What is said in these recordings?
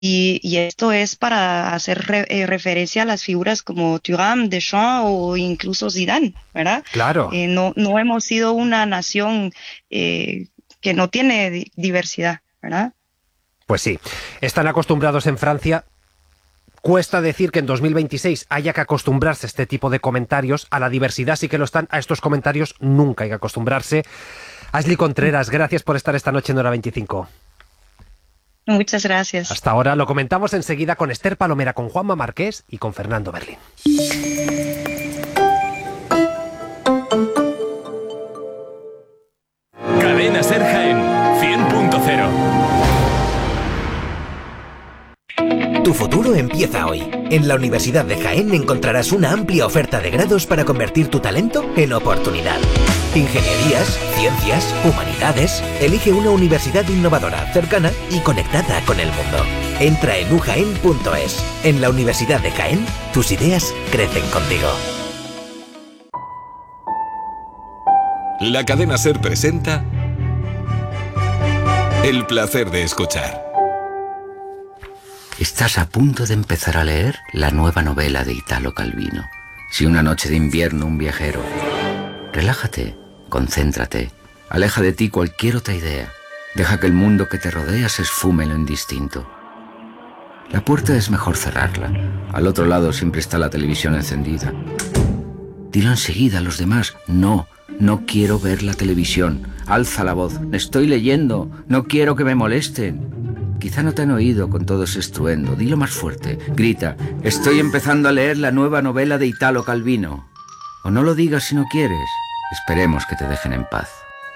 Y esto es para hacer referencia a las figuras como Thuram, Deschamps o incluso Zidane, ¿verdad? Claro. No hemos sido una nación que no tiene diversidad, ¿verdad? Pues sí, están acostumbrados en Francia. Cuesta decir que en 2026 haya que acostumbrarse a este tipo de comentarios. A la diversidad sí que lo están, a estos comentarios nunca hay que acostumbrarse. Ashley Contreras, gracias por estar esta noche en Hora 25. Muchas gracias. Hasta ahora lo comentamos enseguida con Esther Palomera, con Juanma Marqués y con Fernando Berlín. Cadena SER Jaén 100.0. Tu futuro empieza hoy. En la Universidad de Jaén encontrarás una amplia oferta de grados para convertir tu talento en oportunidad. Ingenierías, ciencias, humanidades. Elige una universidad innovadora, cercana y conectada con el mundo. Entra en ujaen.es. En la Universidad de Jaén, tus ideas crecen contigo. La cadena SER presenta El placer de escuchar. Estás a punto de empezar a leer la nueva novela de Italo Calvino. Si una noche de invierno un viajero. Relájate, concéntrate, aleja de ti cualquier otra idea. Deja que el mundo que te rodea se esfume en lo indistinto. La puerta es mejor cerrarla. Al otro lado siempre está la televisión encendida. Dilo enseguida a los demás. No quiero ver la televisión. Alza la voz. Estoy leyendo. No quiero que me molesten. Quizá no te han oído con todo ese estruendo. Dilo más fuerte. Grita. Estoy empezando a leer la nueva novela de Italo Calvino. O no lo digas si no quieres. Esperemos que te dejen en paz.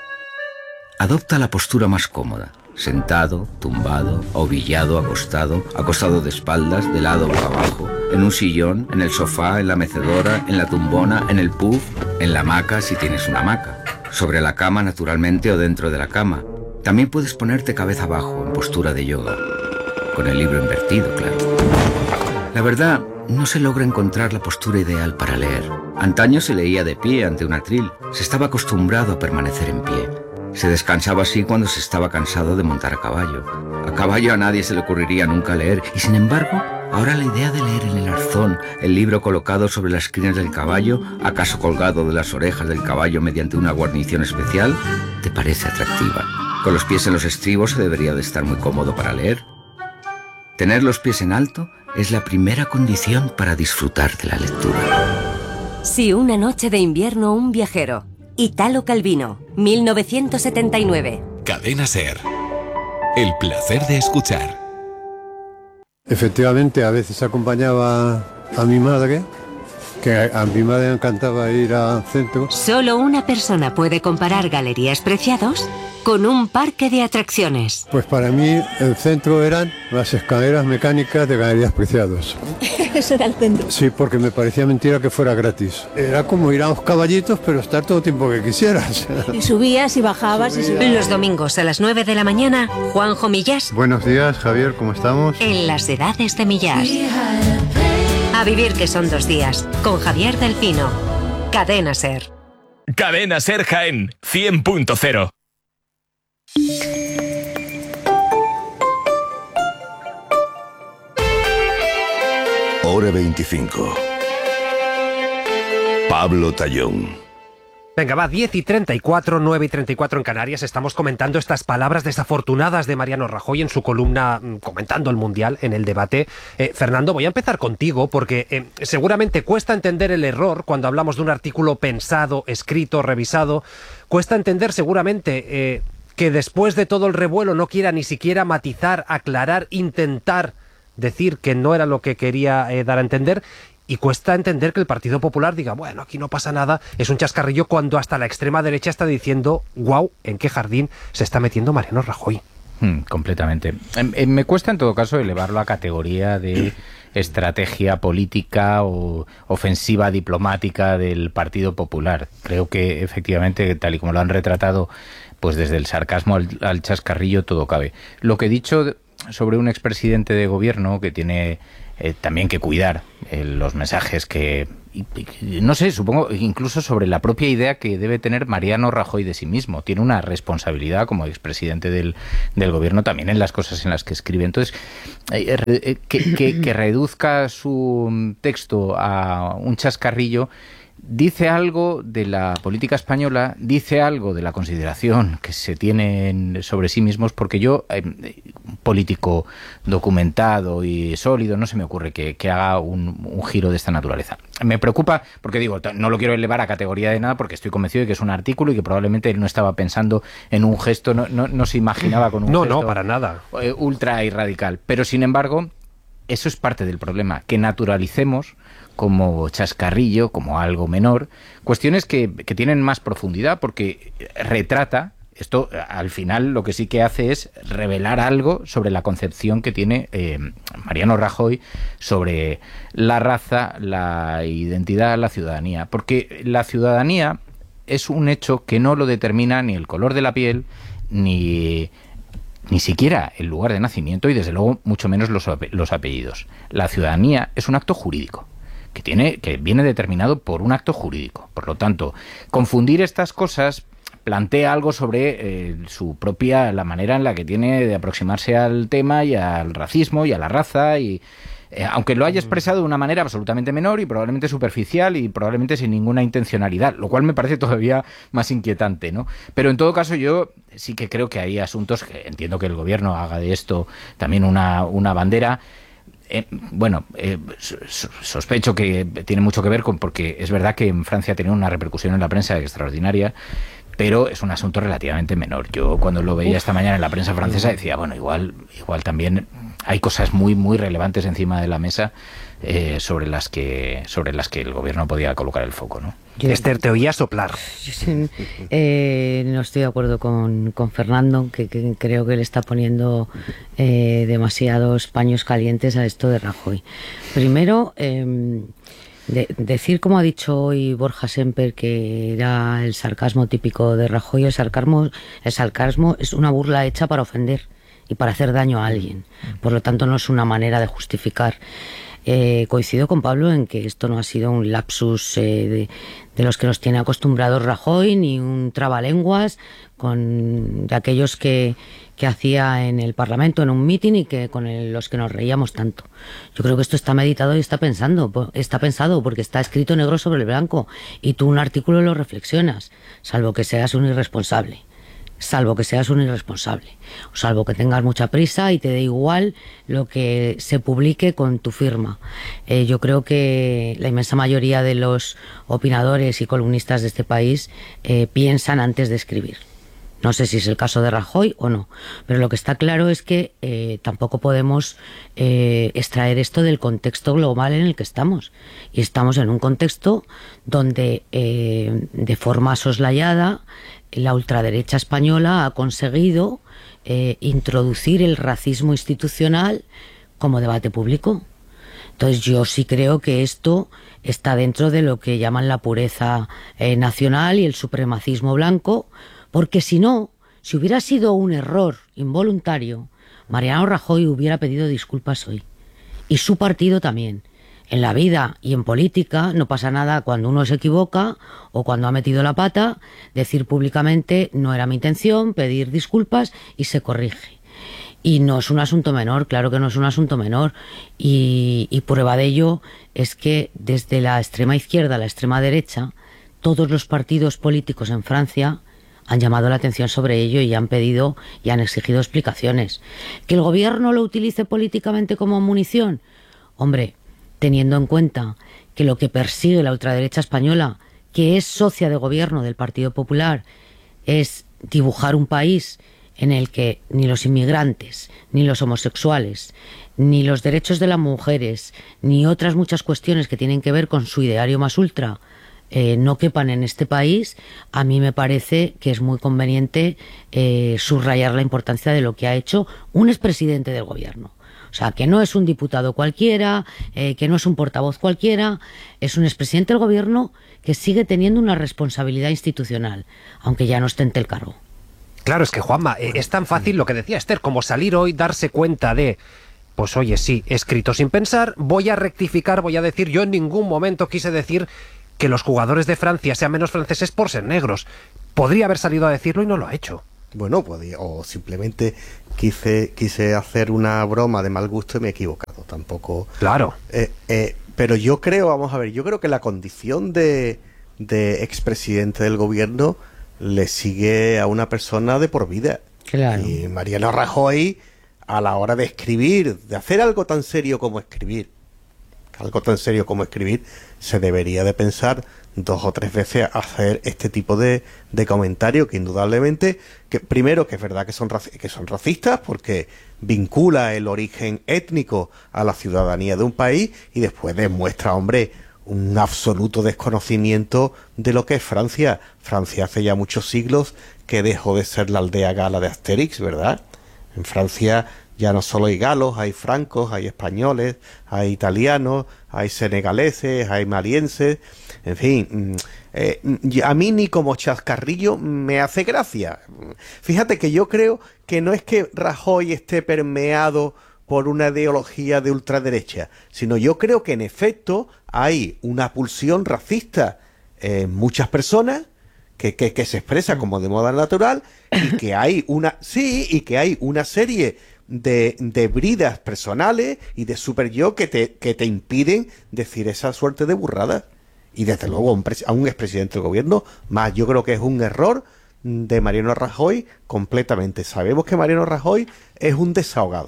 Adopta la postura más cómoda. Sentado, tumbado, ovillado, acostado de espaldas, de lado boca abajo, en un sillón, en el sofá, en la mecedora, en la tumbona, en el puff, en la hamaca si tienes una hamaca, sobre la cama naturalmente o dentro de la cama. También puedes ponerte cabeza abajo, en postura de yoga, con el libro invertido, claro. La verdad, no se logra encontrar la postura ideal para leer. Antaño se leía de pie ante un atril, se estaba acostumbrado a permanecer en pie. Se descansaba así cuando se estaba cansado de montar a caballo. A caballo a nadie se le ocurriría nunca leer, y sin embargo, ahora la idea de leer en el arzón, el libro colocado sobre las crines del caballo, acaso colgado de las orejas del caballo mediante una guarnición especial, te parece atractiva. Con los pies en los estribos se debería de estar muy cómodo para leer. Tener los pies en alto es la primera condición para disfrutar de la lectura. Si una noche de invierno un viajero. Italo Calvino, 1979. Cadena SER. El placer de escuchar. Efectivamente, a veces acompañaba a mi madre, que a mi madre le encantaba ir al centro. Solo una persona puede comparar Galerías Preciados con un parque de atracciones. Pues para mí el centro eran las escaleras mecánicas de Galerías Preciados. Eso era el centro. Sí, porque me parecía mentira que fuera gratis. Era como ir a los caballitos, pero estar todo el tiempo que quisieras. Y subías y bajabas. Los domingos a las 9 de la mañana, Juanjo Millás. Buenos días, Javier, ¿cómo estamos? En las edades de Millás. A vivir que son 2 días, con Javier del Pino. Cadena SER. Cadena SER Jaén 100.0. Hora 25. Pablo Tallón. Venga, va, 10:34, 9:34 en Canarias. Estamos comentando estas palabras desafortunadas de Mariano Rajoy en su columna comentando el Mundial en el debate. Fernando, voy a empezar contigo porque seguramente cuesta entender el error cuando hablamos de un artículo pensado, escrito, revisado. Cuesta entender seguramente que después de todo el revuelo no quiera ni siquiera matizar, aclarar, intentar decir que no era lo que quería dar a entender. Y cuesta entender que el Partido Popular diga, bueno, aquí no pasa nada, es un chascarrillo, cuando hasta la extrema derecha está diciendo, guau, ¿en qué jardín se está metiendo Mariano Rajoy? Completamente. Me cuesta en todo caso elevarlo a categoría de estrategia política o ofensiva diplomática del Partido Popular. Creo que efectivamente, tal y como lo han retratado, pues desde el sarcasmo al chascarrillo todo cabe. Lo que he dicho sobre un expresidente de gobierno que tiene también que cuidar los mensajes que... no sé, supongo incluso sobre la propia idea que debe tener Mariano Rajoy de sí mismo. Tiene una responsabilidad como expresidente del gobierno también en las cosas en las que escribe. Entonces, que reduzca su texto a un chascarrillo dice algo de la política española, dice algo de la consideración que se tienen sobre sí mismos, porque yo, un político documentado y sólido, no se me ocurre que haga un giro de esta naturaleza. Me preocupa, porque digo, no lo quiero elevar a categoría de nada, porque estoy convencido de que es un artículo y que probablemente él no estaba pensando en un gesto, no se imaginaba con un gesto... No, para nada. Ultra y radical. Pero, sin embargo, eso es parte del problema, que naturalicemos como chascarrillo, como algo menor, cuestiones que tienen más profundidad, porque retrata, esto al final lo que sí que hace es revelar algo sobre la concepción que tiene Mariano Rajoy sobre la raza, la identidad, la ciudadanía, porque la ciudadanía es un hecho que no lo determina ni el color de la piel, ni siquiera el lugar de nacimiento y desde luego mucho menos los apellidos. La ciudadanía es un acto jurídico que viene determinado por un acto jurídico. Por lo tanto, confundir estas cosas plantea algo sobre su propia, la manera en la que tiene de aproximarse al tema y al racismo y a la raza, y aunque lo haya expresado de una manera absolutamente menor y probablemente superficial y probablemente sin ninguna intencionalidad, lo cual me parece todavía más inquietante, ¿no? Pero en todo caso yo sí que creo que hay asuntos que entiendo que el gobierno haga de esto también una bandera. Sospecho que tiene mucho que ver porque es verdad que en Francia ha tenido una repercusión en la prensa extraordinaria, pero es un asunto relativamente menor. Yo cuando lo veía esta mañana en la prensa francesa decía, bueno, igual también hay cosas muy muy relevantes encima de la mesa sobre las que el gobierno podía colocar el foco, ¿no? Esther, te oía soplar. No estoy de acuerdo con Fernando, que creo que le está poniendo demasiados paños calientes a esto de Rajoy. Primero, decir, como ha dicho hoy Borja Semper, que era el sarcasmo típico de Rajoy. El sarcasmo es una burla hecha para ofender y para hacer daño a alguien. Por lo tanto, no es una manera de justificar. Coincido con Pablo en que esto no ha sido un lapsus de los que nos tiene acostumbrados Rajoy, ni un trabalenguas de aquellos que hacía en el Parlamento, en un mitin, y que con los que nos reíamos tanto. Yo creo que esto está meditado y está pensado, porque está escrito negro sobre el blanco, y tú un artículo lo reflexionas, salvo que seas un irresponsable, o salvo que tengas mucha prisa y te dé igual lo que se publique con tu firma. Yo creo que la inmensa mayoría de los opinadores y columnistas de este país piensan antes de escribir. No sé si es el caso de Rajoy o no, pero lo que está claro es que tampoco podemos extraer esto del contexto global en el que estamos. Y estamos en un contexto donde de forma soslayada la ultraderecha española ha conseguido introducir el racismo institucional como debate público. Entonces yo sí creo que esto está dentro de lo que llaman la pureza nacional y el supremacismo blanco, porque si hubiera sido un error involuntario, Mariano Rajoy hubiera pedido disculpas hoy. Y su partido también. En la vida y en política no pasa nada cuando uno se equivoca o cuando ha metido la pata, decir públicamente no era mi intención, pedir disculpas y se corrige. Y no es un asunto menor, claro que no es un asunto menor. Y prueba de ello es que desde la extrema izquierda a la extrema derecha, todos los partidos políticos en Francia han llamado la atención sobre ello y han pedido y han exigido explicaciones. ¿Que el gobierno lo utilice políticamente como munición? Hombre, teniendo en cuenta que lo que persigue la ultraderecha española, que es socia de gobierno del Partido Popular, es dibujar un país en el que ni los inmigrantes, ni los homosexuales, ni los derechos de las mujeres, ni otras muchas cuestiones que tienen que ver con su ideario más ultra, no quepan en este país, a mí me parece que es muy conveniente subrayar la importancia de lo que ha hecho un expresidente del gobierno. O sea, que no es un diputado cualquiera, que no es un portavoz cualquiera, es un expresidente del gobierno que sigue teniendo una responsabilidad institucional, aunque ya no ostente el cargo. Claro, es que Juanma, es tan fácil lo que decía Esther, como salir hoy, darse cuenta de, pues oye, sí, he escrito sin pensar, voy a rectificar, voy a decir, yo en ningún momento quise decir que los jugadores de Francia sean menos franceses por ser negros. Podría haber salido a decirlo y no lo ha hecho. Bueno, o simplemente quise hacer una broma de mal gusto y me he equivocado, tampoco... Claro. Pero yo creo que la condición de expresidente del gobierno le sigue a una persona de por vida. Claro. Y Mariano Rajoy, a la hora de escribir, de hacer algo tan serio como escribir, se debería de pensar 2 o 3 veces hacer este tipo de comentarios que indudablemente, que primero que es verdad que son racistas porque vincula el origen étnico a la ciudadanía de un país y después demuestra, hombre, un absoluto desconocimiento de lo que es Francia. Francia hace ya muchos siglos que dejó de ser la aldea gala de Asterix, ¿verdad? En Francia ya no solo hay galos, hay francos, hay españoles, hay italianos, hay senegaleses, hay malienses, en fin, a mí ni como chascarrillo me hace gracia. Fíjate que yo creo que no es que Rajoy esté permeado por una ideología de ultraderecha, sino yo creo que en efecto hay una pulsión racista en muchas personas que se expresa como de moda natural y que hay una serie de bridas personales y de super yo que te impiden decir esa suerte de burradas. Y desde luego a un expresidente del gobierno más, yo creo que es un error de Mariano Rajoy completamente. Sabemos que Mariano Rajoy es un desahogado.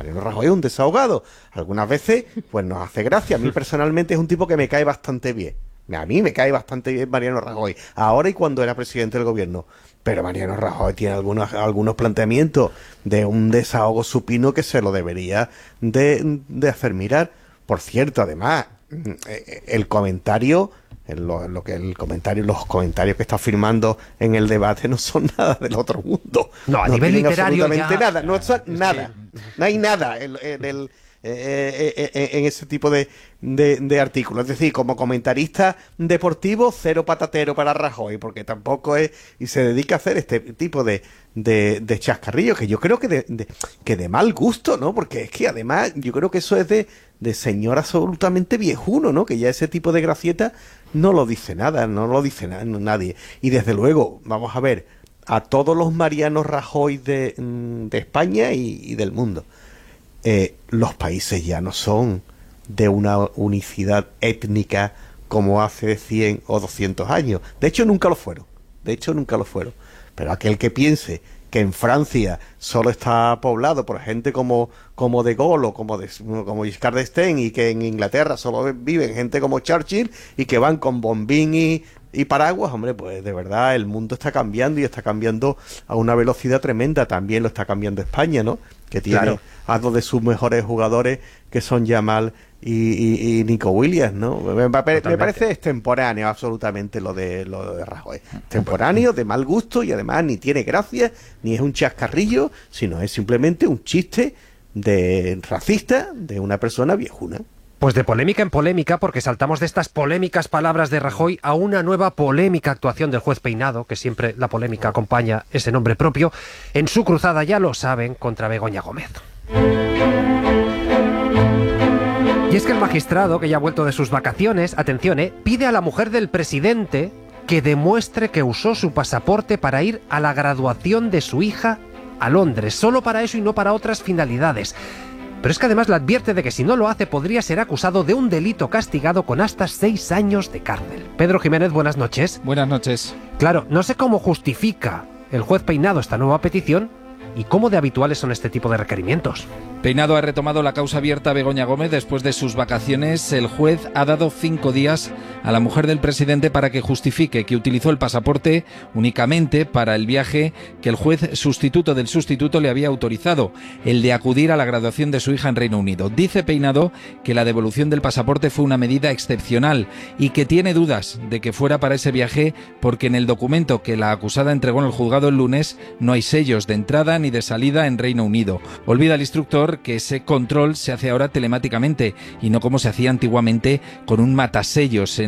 Algunas veces pues nos hace gracia. A mí personalmente es un tipo que me cae bastante bien. A mí me cae bastante bien Mariano Rajoy, ahora y cuando era presidente del gobierno. Pero Mariano Rajoy tiene algunos planteamientos de un desahogo supino que se lo debería de hacer mirar. Por cierto, además, el comentario, los comentarios que está firmando en el debate no son nada del otro mundo. No, a nivel literario absolutamente ya... nada. No son nada. No hay nada en ese tipo de artículos. Es decir, como comentarista deportivo, cero patatero para Rajoy, porque tampoco es, y se dedica a hacer este tipo de chascarrillos, que yo creo que de mal gusto, ¿no? Porque es que además yo creo que eso es de señor absolutamente viejuno, ¿no? Que ya ese tipo de gracieta no lo dice nadie. Y desde luego, vamos a ver, a todos los Marianos Rajoy de España y del mundo. Los países ya no son de una unicidad étnica como hace 100 o 200 años. De hecho, nunca lo fueron. Pero aquel que piense que en Francia solo está poblado por gente como de Gaulle o como Giscard d'Estaing, y que en Inglaterra solo viven gente como Churchill y que van con bombín y paraguas, hombre, pues de verdad el mundo está cambiando y está cambiando a una velocidad tremenda. También lo está cambiando España, ¿no? Que tiene a dos de sus mejores jugadores, que son Yamal y Nico Williams, ¿no? Me parece extemporáneo absolutamente lo de Rajoy. Extemporáneo, de mal gusto, y además ni tiene gracia, ni es un chascarrillo, sino es simplemente un chiste racista de una persona viejuna. Pues de polémica en polémica, porque saltamos de estas polémicas palabras de Rajoy a una nueva polémica actuación del juez Peinado, que siempre la polémica acompaña ese nombre propio, en su cruzada, ya lo saben, contra Begoña Gómez. Y es que el magistrado, que ya ha vuelto de sus vacaciones, atención, pide a la mujer del presidente que demuestre que usó su pasaporte para ir a la graduación de su hija a Londres, solo para eso y no para otras finalidades. Pero es que además le advierte de que si no lo hace podría ser acusado de un delito castigado con hasta 6 años de cárcel. Pedro Jiménez, buenas noches. Buenas noches. Claro, no sé cómo justifica el juez Peinado esta nueva petición y cómo de habituales son este tipo de requerimientos. Peinado ha retomado la causa abierta a Begoña Gómez después de sus vacaciones. El juez ha dado 5 días a la mujer del presidente para que justifique que utilizó el pasaporte únicamente para el viaje que el juez sustituto del sustituto le había autorizado, el de acudir a la graduación de su hija en Reino Unido. Dice Peinado que la devolución del pasaporte fue una medida excepcional y que tiene dudas de que fuera para ese viaje porque en el documento que la acusada entregó en el juzgado el lunes no hay sellos de entrada ni de salida en Reino Unido. Olvida el instructor que ese control se hace ahora telemáticamente y no como se hacía antiguamente con un matasellos en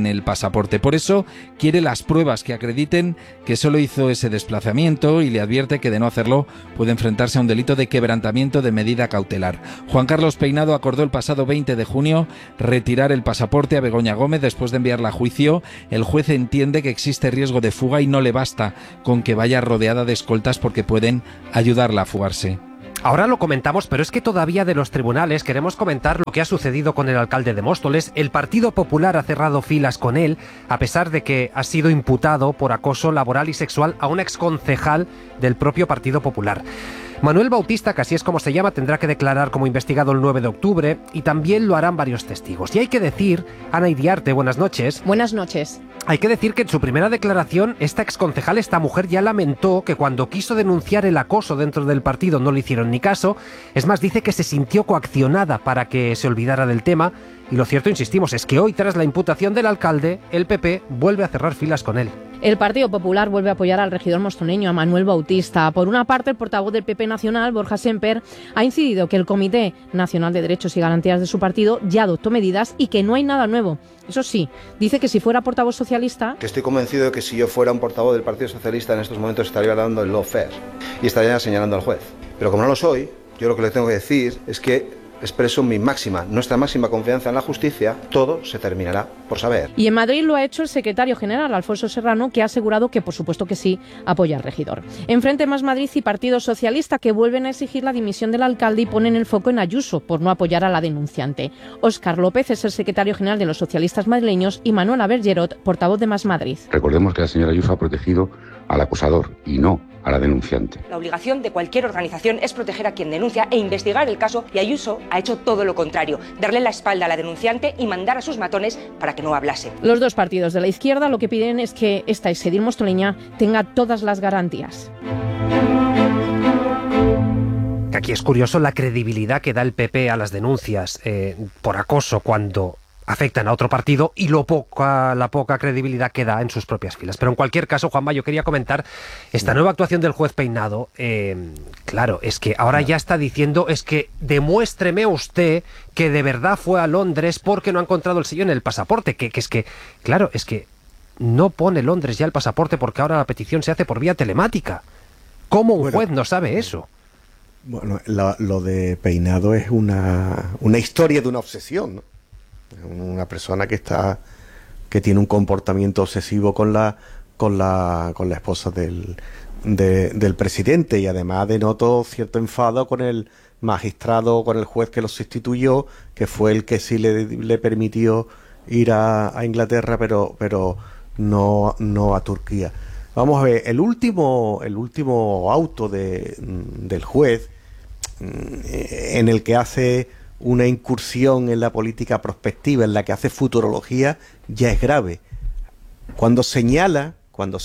en el pasaporte. Por eso quiere las pruebas que acrediten que solo hizo ese desplazamiento y le advierte que de no hacerlo puede enfrentarse a un delito de quebrantamiento de medida cautelar. Juan Carlos Peinado acordó el pasado 20 de junio retirar el pasaporte a Begoña Gómez después de enviarla a juicio. El juez entiende que existe riesgo de fuga y no le basta con que vaya rodeada de escoltas porque pueden ayudarla a fugarse. Ahora lo comentamos, pero es que todavía de los tribunales queremos comentar lo que ha sucedido con el alcalde de Móstoles. El Partido Popular ha cerrado filas con él, a pesar de que ha sido imputado por acoso laboral y sexual a un exconcejal del propio Partido Popular. Manuel Bautista, que así es como se llama, tendrá que declarar como investigado el 9 de octubre y también lo harán varios testigos. Y hay que decir, Ana Iriarte, buenas noches. Buenas noches. Hay que decir que en su primera declaración, esta exconcejal, esta mujer, ya lamentó que cuando quiso denunciar el acoso dentro del partido no le hicieron ni caso. Es más, dice que se sintió coaccionada para que se olvidara del tema. Y lo cierto, insistimos, es que hoy, tras la imputación del alcalde, el PP vuelve a cerrar filas con él. El Partido Popular vuelve a apoyar al regidor mostoleño, a Manuel Bautista. Por una parte, el portavoz del PP nacional, Borja Semper, ha incidido que el Comité Nacional de Derechos y Garantías de su partido ya adoptó medidas y que no hay nada nuevo. Eso sí, dice que si fuera portavoz socialista... Que estoy convencido de que si yo fuera un portavoz del Partido Socialista en estos momentos estaría dando el lawfare y estaría señalando al juez. Pero como no lo soy, yo lo que le tengo que decir es que expreso nuestra máxima confianza en la justicia. Todo se terminará por saber. Y en Madrid lo ha hecho el secretario general, Alfonso Serrano, que ha asegurado que, por supuesto que sí, apoya al regidor. En Frente Más Madrid y Partido Socialista, que vuelven a exigir la dimisión del alcalde y ponen el foco en Ayuso por no apoyar a la denunciante. Óscar López es el secretario general de los socialistas madrileños y Manuela Bergerot, portavoz de Más Madrid. Recordemos que la señora Ayuso ha protegido al acusador y no a la denunciante. La obligación de cualquier organización es proteger a quien denuncia e investigar el caso, y Ayuso ha hecho todo lo contrario, darle la espalda a la denunciante y mandar a sus matones para que no hablase. Los dos partidos de la izquierda lo que piden es que esta exedil mostoleña tenga todas las garantías. Aquí es curioso la credibilidad que da el PP a las denuncias por acoso cuando afectan a otro partido y la poca credibilidad que da en sus propias filas. Pero en cualquier caso, Juanma, yo quería comentar esta nueva actuación del juez Peinado. Claro, es que ahora ya está diciendo, es que demuéstreme usted que de verdad fue a Londres porque no ha encontrado el sello en el pasaporte. Que es que, claro, es que no pone Londres ya el pasaporte porque ahora la petición se hace por vía telemática. ¿Cómo un juez no sabe eso? Bueno, lo de Peinado es una historia de una obsesión, ¿no? Una persona que tiene un comportamiento obsesivo con la esposa del presidente, y además denoto cierto enfado con el magistrado, con el juez que lo sustituyó, que fue el que sí le permitió ir a Inglaterra, pero no a Turquía. Vamos a ver, el último auto del juez, en el que hace una incursión en la política prospectiva, en la que hace futurología, ya es grave. Cuando señala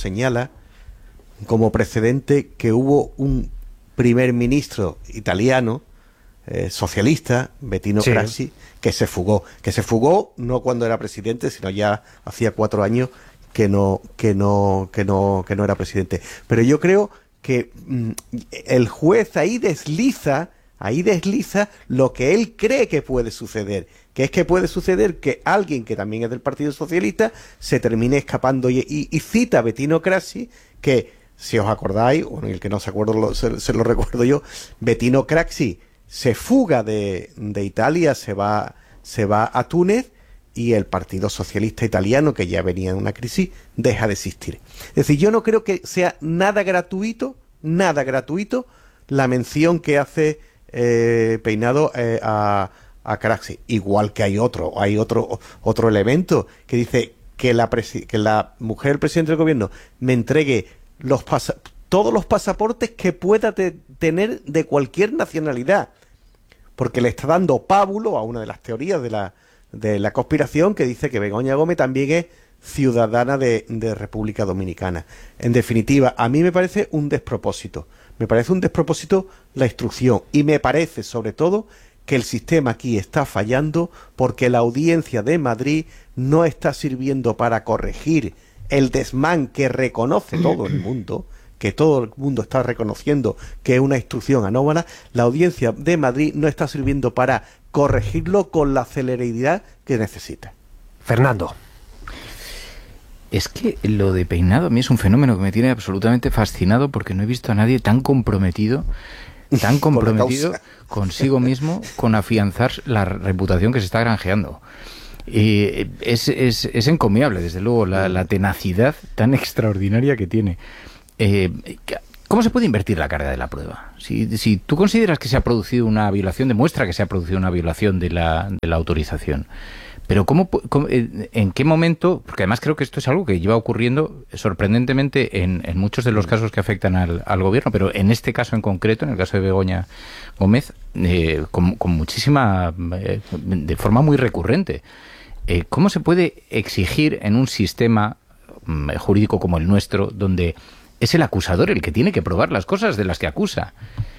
como precedente que hubo un primer ministro italiano socialista, Bettino Craxi, que se fugó no cuando era presidente, sino ya hacía 4 años que no era presidente. Pero yo creo que el juez ahí desliza lo que él cree que puede suceder, que es que puede suceder que alguien que también es del Partido Socialista se termine escapando, y cita a Bettino Craxi, que, si os acordáis, bueno, el que no se acuerda se lo recuerdo yo, Bettino Craxi se fuga de Italia, se va a Túnez, y el Partido Socialista italiano, que ya venía en una crisis, deja de existir. Es decir, yo no creo que sea nada gratuito la mención que hace Peinado a Craxi, igual que hay otro elemento que dice que la mujer del presidente del gobierno me entregue todos los pasaportes que pueda tener de cualquier nacionalidad, porque le está dando pábulo a una de las teorías de la conspiración, que dice que Begoña Gómez también es ciudadana de República Dominicana. En definitiva, a mí me parece un despropósito. Me parece un despropósito la instrucción, y me parece, sobre todo, que el sistema aquí está fallando, porque la Audiencia de Madrid no está sirviendo para corregir el desmán que reconoce todo el mundo, que todo el mundo está reconociendo que es una instrucción anómala. La Audiencia de Madrid no está sirviendo para corregirlo con la celeridad que necesita. Fernando. Es que lo de Peinado a mí es un fenómeno que me tiene absolutamente fascinado porque no he visto a nadie tan comprometido consigo mismo con afianzar la reputación que se está granjeando. Es encomiable, desde luego, la tenacidad tan extraordinaria que tiene. ¿Cómo se puede invertir la carga de la prueba? Si tú consideras que se ha producido una violación, demuestra que se ha producido una violación de la autorización. Pero ¿en qué momento? Porque además creo que esto es algo que lleva ocurriendo sorprendentemente en muchos de los casos que afectan al gobierno, pero en este caso en concreto, en el caso de Begoña Gómez, con muchísima, de forma muy recurrente. ¿Cómo se puede exigir en un sistema jurídico como el nuestro, donde es el acusador el que tiene que probar las cosas de las que acusa?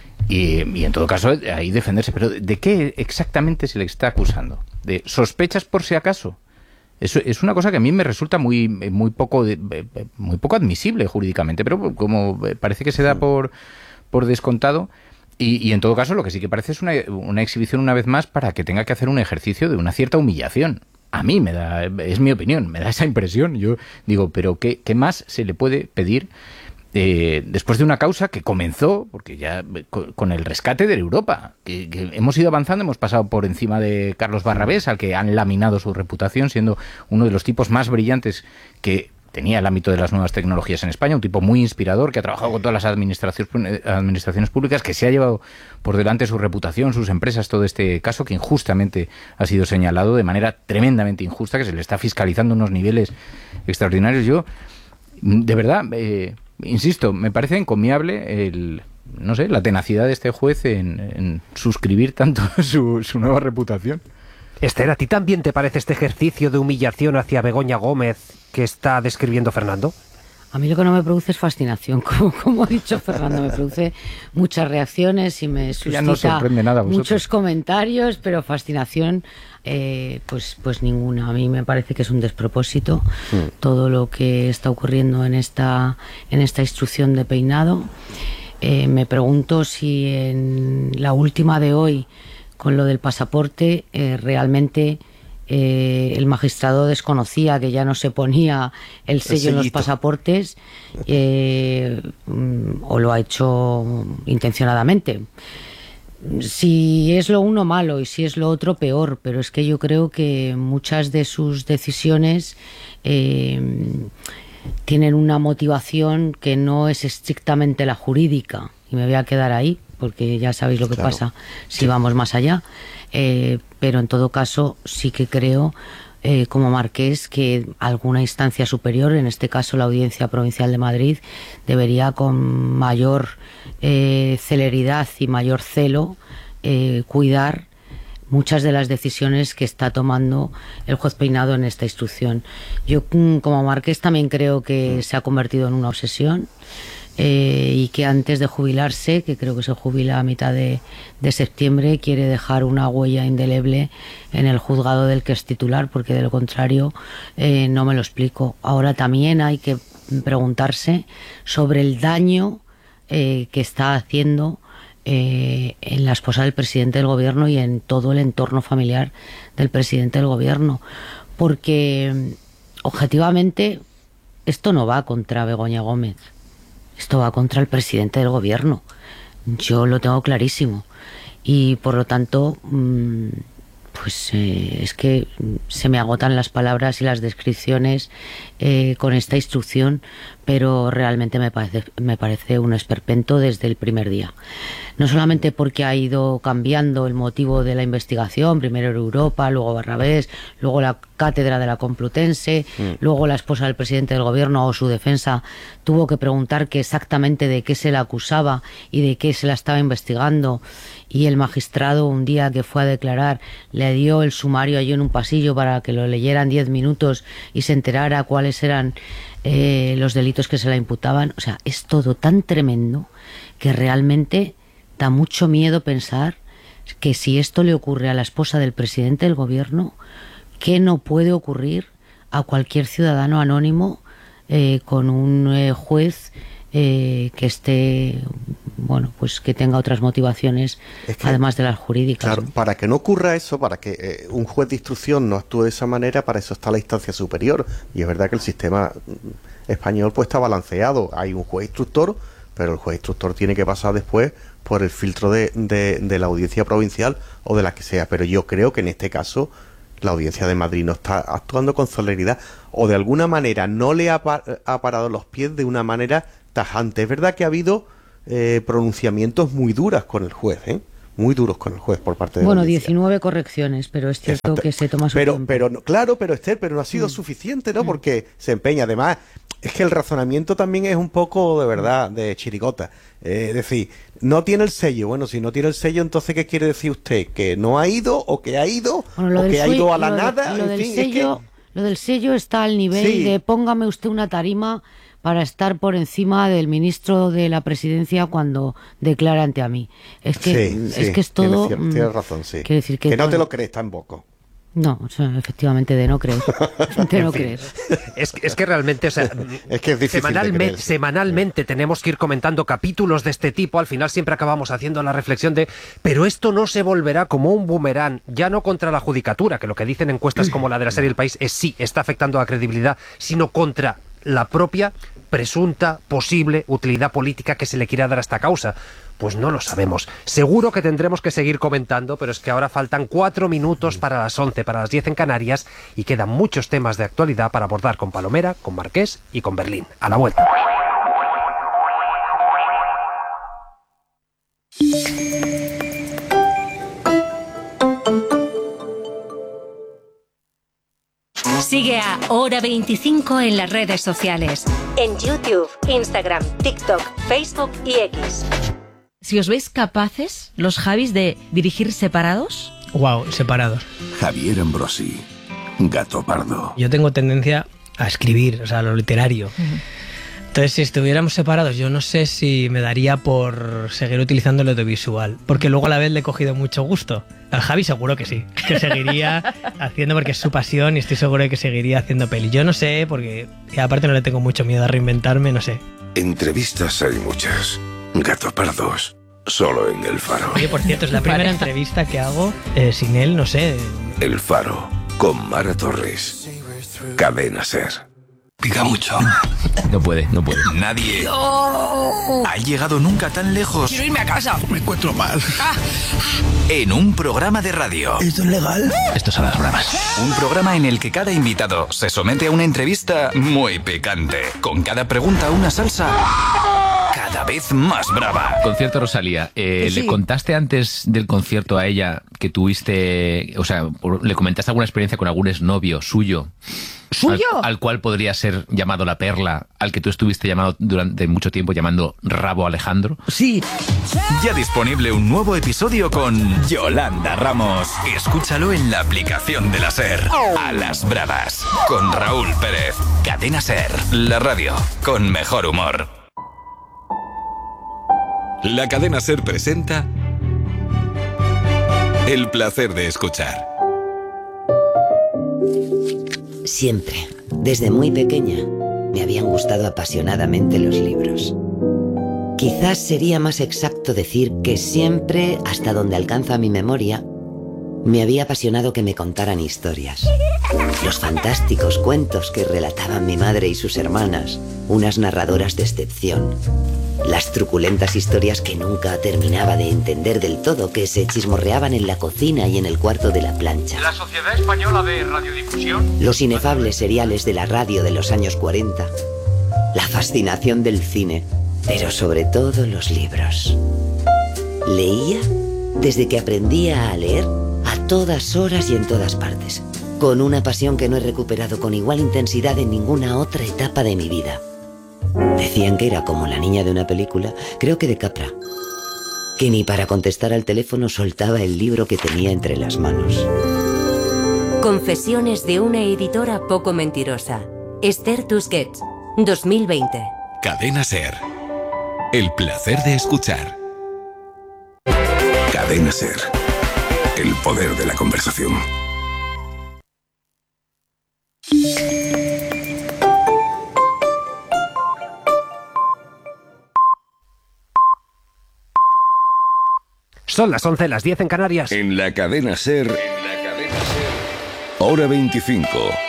Y en todo caso, ahí defenderse. Pero ¿de qué exactamente se le está acusando? ¿De sospechas por si acaso? Eso es una cosa que a mí me resulta muy poco admisible jurídicamente, pero como parece que se da por descontado. Y en todo caso, lo que sí que parece es una exhibición una vez más para que tenga que hacer un ejercicio de una cierta humillación. A mí es mi opinión, me da esa impresión. Yo digo, pero ¿qué más se le puede pedir después de una causa que comenzó, porque ya con el rescate de Europa, que hemos ido avanzando, hemos pasado por encima de Carlos Barrabés, al que han laminado su reputación, siendo uno de los tipos más brillantes que tenía el ámbito de las nuevas tecnologías en España, un tipo muy inspirador, que ha trabajado con todas las administraciones públicas, que se ha llevado por delante su reputación, sus empresas, todo este caso que injustamente ha sido señalado de manera tremendamente injusta, que se le está fiscalizando unos niveles extraordinarios. Yo, de verdad, insisto, me parece encomiable la tenacidad de este juez en suscribir tanto su nueva reputación. Esther, ¿a ti también te parece este ejercicio de humillación hacia Begoña Gómez que está describiendo Fernando? A mí lo que no me produce es fascinación, como ha dicho Fernando, me produce muchas reacciones y me suscita no sorprende nada muchos comentarios, pero fascinación pues ninguna. A mí me parece que es un despropósito todo lo que está ocurriendo en esta instrucción de Peinado. Me pregunto si en la última de hoy, con lo del pasaporte, realmente el magistrado desconocía que ya no se ponía el sello en los pasaportes o lo ha hecho intencionadamente. Si es lo uno, malo, y si es lo otro, peor, pero es que yo creo que muchas de sus decisiones tienen una motivación que no es estrictamente la jurídica, y me voy a quedar ahí porque ya sabéis lo que pasa si vamos más allá, pero en todo caso sí que creo, como marqués, que alguna instancia superior, en este caso la Audiencia Provincial de Madrid, debería con mayor celeridad y mayor celo cuidar muchas de las decisiones que está tomando el juez Peinado en esta instrucción. Yo, como marqués, también creo que se ha convertido en una obsesión, y que antes de jubilarse, que creo que se jubila a mitad de septiembre, quiere dejar una huella indeleble en el juzgado del que es titular, porque de lo contrario no me lo explico. Ahora también hay que preguntarse sobre el daño que está haciendo en la esposa del presidente del gobierno y en todo el entorno familiar del presidente del gobierno, porque objetivamente esto no va contra Begoña Gómez, esto va contra el presidente del gobierno. Yo lo tengo clarísimo. Y por lo tanto, pues es que se me agotan las palabras y las descripciones con esta instrucción, pero realmente me parece un esperpento desde el primer día. No solamente porque ha ido cambiando el motivo de la investigación, primero Europa, luego Barrabés, luego la cátedra de la Complutense, luego la esposa del presidente del gobierno o su defensa tuvo que preguntar exactamente de qué se la acusaba y de qué se la estaba investigando, y el magistrado, un día que fue a declarar, le dio el sumario allí en un pasillo para que lo leyeran 10 minutos y se enterara cuáles eran los delitos que se la imputaban. O sea, es todo tan tremendo que realmente da mucho miedo pensar que si esto le ocurre a la esposa del presidente del gobierno, ¿qué no puede ocurrir a cualquier ciudadano anónimo con un juez que esté bueno, pues que tenga otras motivaciones además de las jurídicas. Claro, para que no ocurra eso, para que un juez de instrucción no actúe de esa manera, para eso está la instancia superior. Y es verdad que el sistema español pues está balanceado. Hay un juez instructor, pero el juez instructor tiene que pasar después por el filtro de la audiencia provincial o de la que sea. Pero yo creo que en este caso la audiencia de Madrid no está actuando con celeridad, o de alguna manera no le ha parado los pies de una manera tajante. Es verdad que ha habido pronunciamientos muy duros con el juez, muy duros con el juez por parte de la audiencia. 19 correcciones, pero es cierto que se toma su tiempo. Pero Esther, pero no ha sido suficiente, ¿no? Porque se empeña. Además, es que el razonamiento también es un poco, de verdad, de chirigota. Es decir, no tiene el sello. Bueno, si no tiene el sello, entonces, ¿qué quiere decir usted? ¿Que no ha ido, o que ha ido, o que ha ido a la nada? Lo del sello está al nivel de póngame usted una tarima para estar por encima del ministro de la Presidencia cuando declara ante a mí. Es que es todo... Tienes razón, sí. Quiere decir que no te lo crees tampoco. No, o sea, efectivamente, de no creer. De no creer. Es que realmente, o sea, es que es difícil semanalmente tenemos que ir comentando capítulos de este tipo. Al final siempre acabamos haciendo la reflexión de, pero esto no se volverá como un boomerang, ya no contra la judicatura, que lo que dicen encuestas como la de la serie El País es sí, está afectando a la credibilidad, sino contra la propia presunta posible utilidad política que se le quiera dar a esta causa. Pues no lo sabemos. Seguro que tendremos que seguir comentando, pero es que ahora faltan 4 minutos para las 11, para las 10 en Canarias, y quedan muchos temas de actualidad para abordar con Palomera, con Marqués y con Berlín. A la vuelta. Sigue a Hora 25 en las redes sociales. En YouTube, Instagram, TikTok, Facebook y X. Si os veis capaces, los Javis, de dirigir separados. Wow, separados. Javier Ambrosi, Gato Pardo. Yo tengo tendencia a escribir, o sea, lo literario. Entonces, si estuviéramos separados, yo no sé si me daría por seguir utilizando el audiovisual, porque luego a la vez le he cogido mucho gusto. Al Javi seguro que sí, que seguiría haciendo, porque es su pasión, y estoy seguro de que seguiría haciendo peli. Yo no sé, porque aparte no le tengo mucho miedo a reinventarme, no sé. Entrevistas hay muchas. Gato Pardos, solo en El Faro. Oye, por cierto, es la primera entrevista que hago sin él, no sé. El Faro, con Mara Torres. Cadena SER. Pica mucho. No puede. Nadie ha llegado nunca tan lejos. Quiero irme a casa. Me encuentro mal. En un programa de radio. ¿Esto es legal? Esto son las bravas. Un programa en el que cada invitado se somete a una entrevista muy picante. Con cada pregunta una salsa cada vez más brava. Concierto Rosalía. ¿Le contaste antes del concierto a ella que tuviste, o sea, le comentaste alguna experiencia con algún exnovio suyo? ¿Suyo? Al cual podría ser llamado La Perla, al que tú estuviste llamado durante mucho tiempo llamando Rabo Alejandro. Sí. Ya disponible un nuevo episodio con Yolanda Ramos. Escúchalo en la aplicación de la SER. A las bravas, con Raúl Pérez. Cadena SER, la radio con mejor humor. La cadena SER presenta El placer de escuchar. Siempre, desde muy pequeña, me habían gustado apasionadamente los libros. Quizás sería más exacto decir que siempre, hasta donde alcanza mi memoria, me había apasionado que me contaran historias. Los fantásticos cuentos que relataban mi madre y sus hermanas, unas narradoras de excepción. Las truculentas historias que nunca terminaba de entender del todo, que se chismorreaban en la cocina y en el cuarto de la plancha. La Sociedad Española de Radiodifusión. Los inefables seriales de la radio de los años 40. La fascinación del cine, pero sobre todo los libros. Leía desde que aprendía a leer, a todas horas y en todas partes, con una pasión que no he recuperado con igual intensidad en ninguna otra etapa de mi vida. Decían que era como la niña de una película, creo que de Capra, que ni para contestar al teléfono soltaba el libro que tenía entre las manos. Confesiones de una editora poco mentirosa. Esther Tusquets, 2020. Cadena SER. El placer de escuchar. Cadena SER. El poder de la conversación. Son las 11, las 10 en Canarias. En la cadena SER, Hora 25.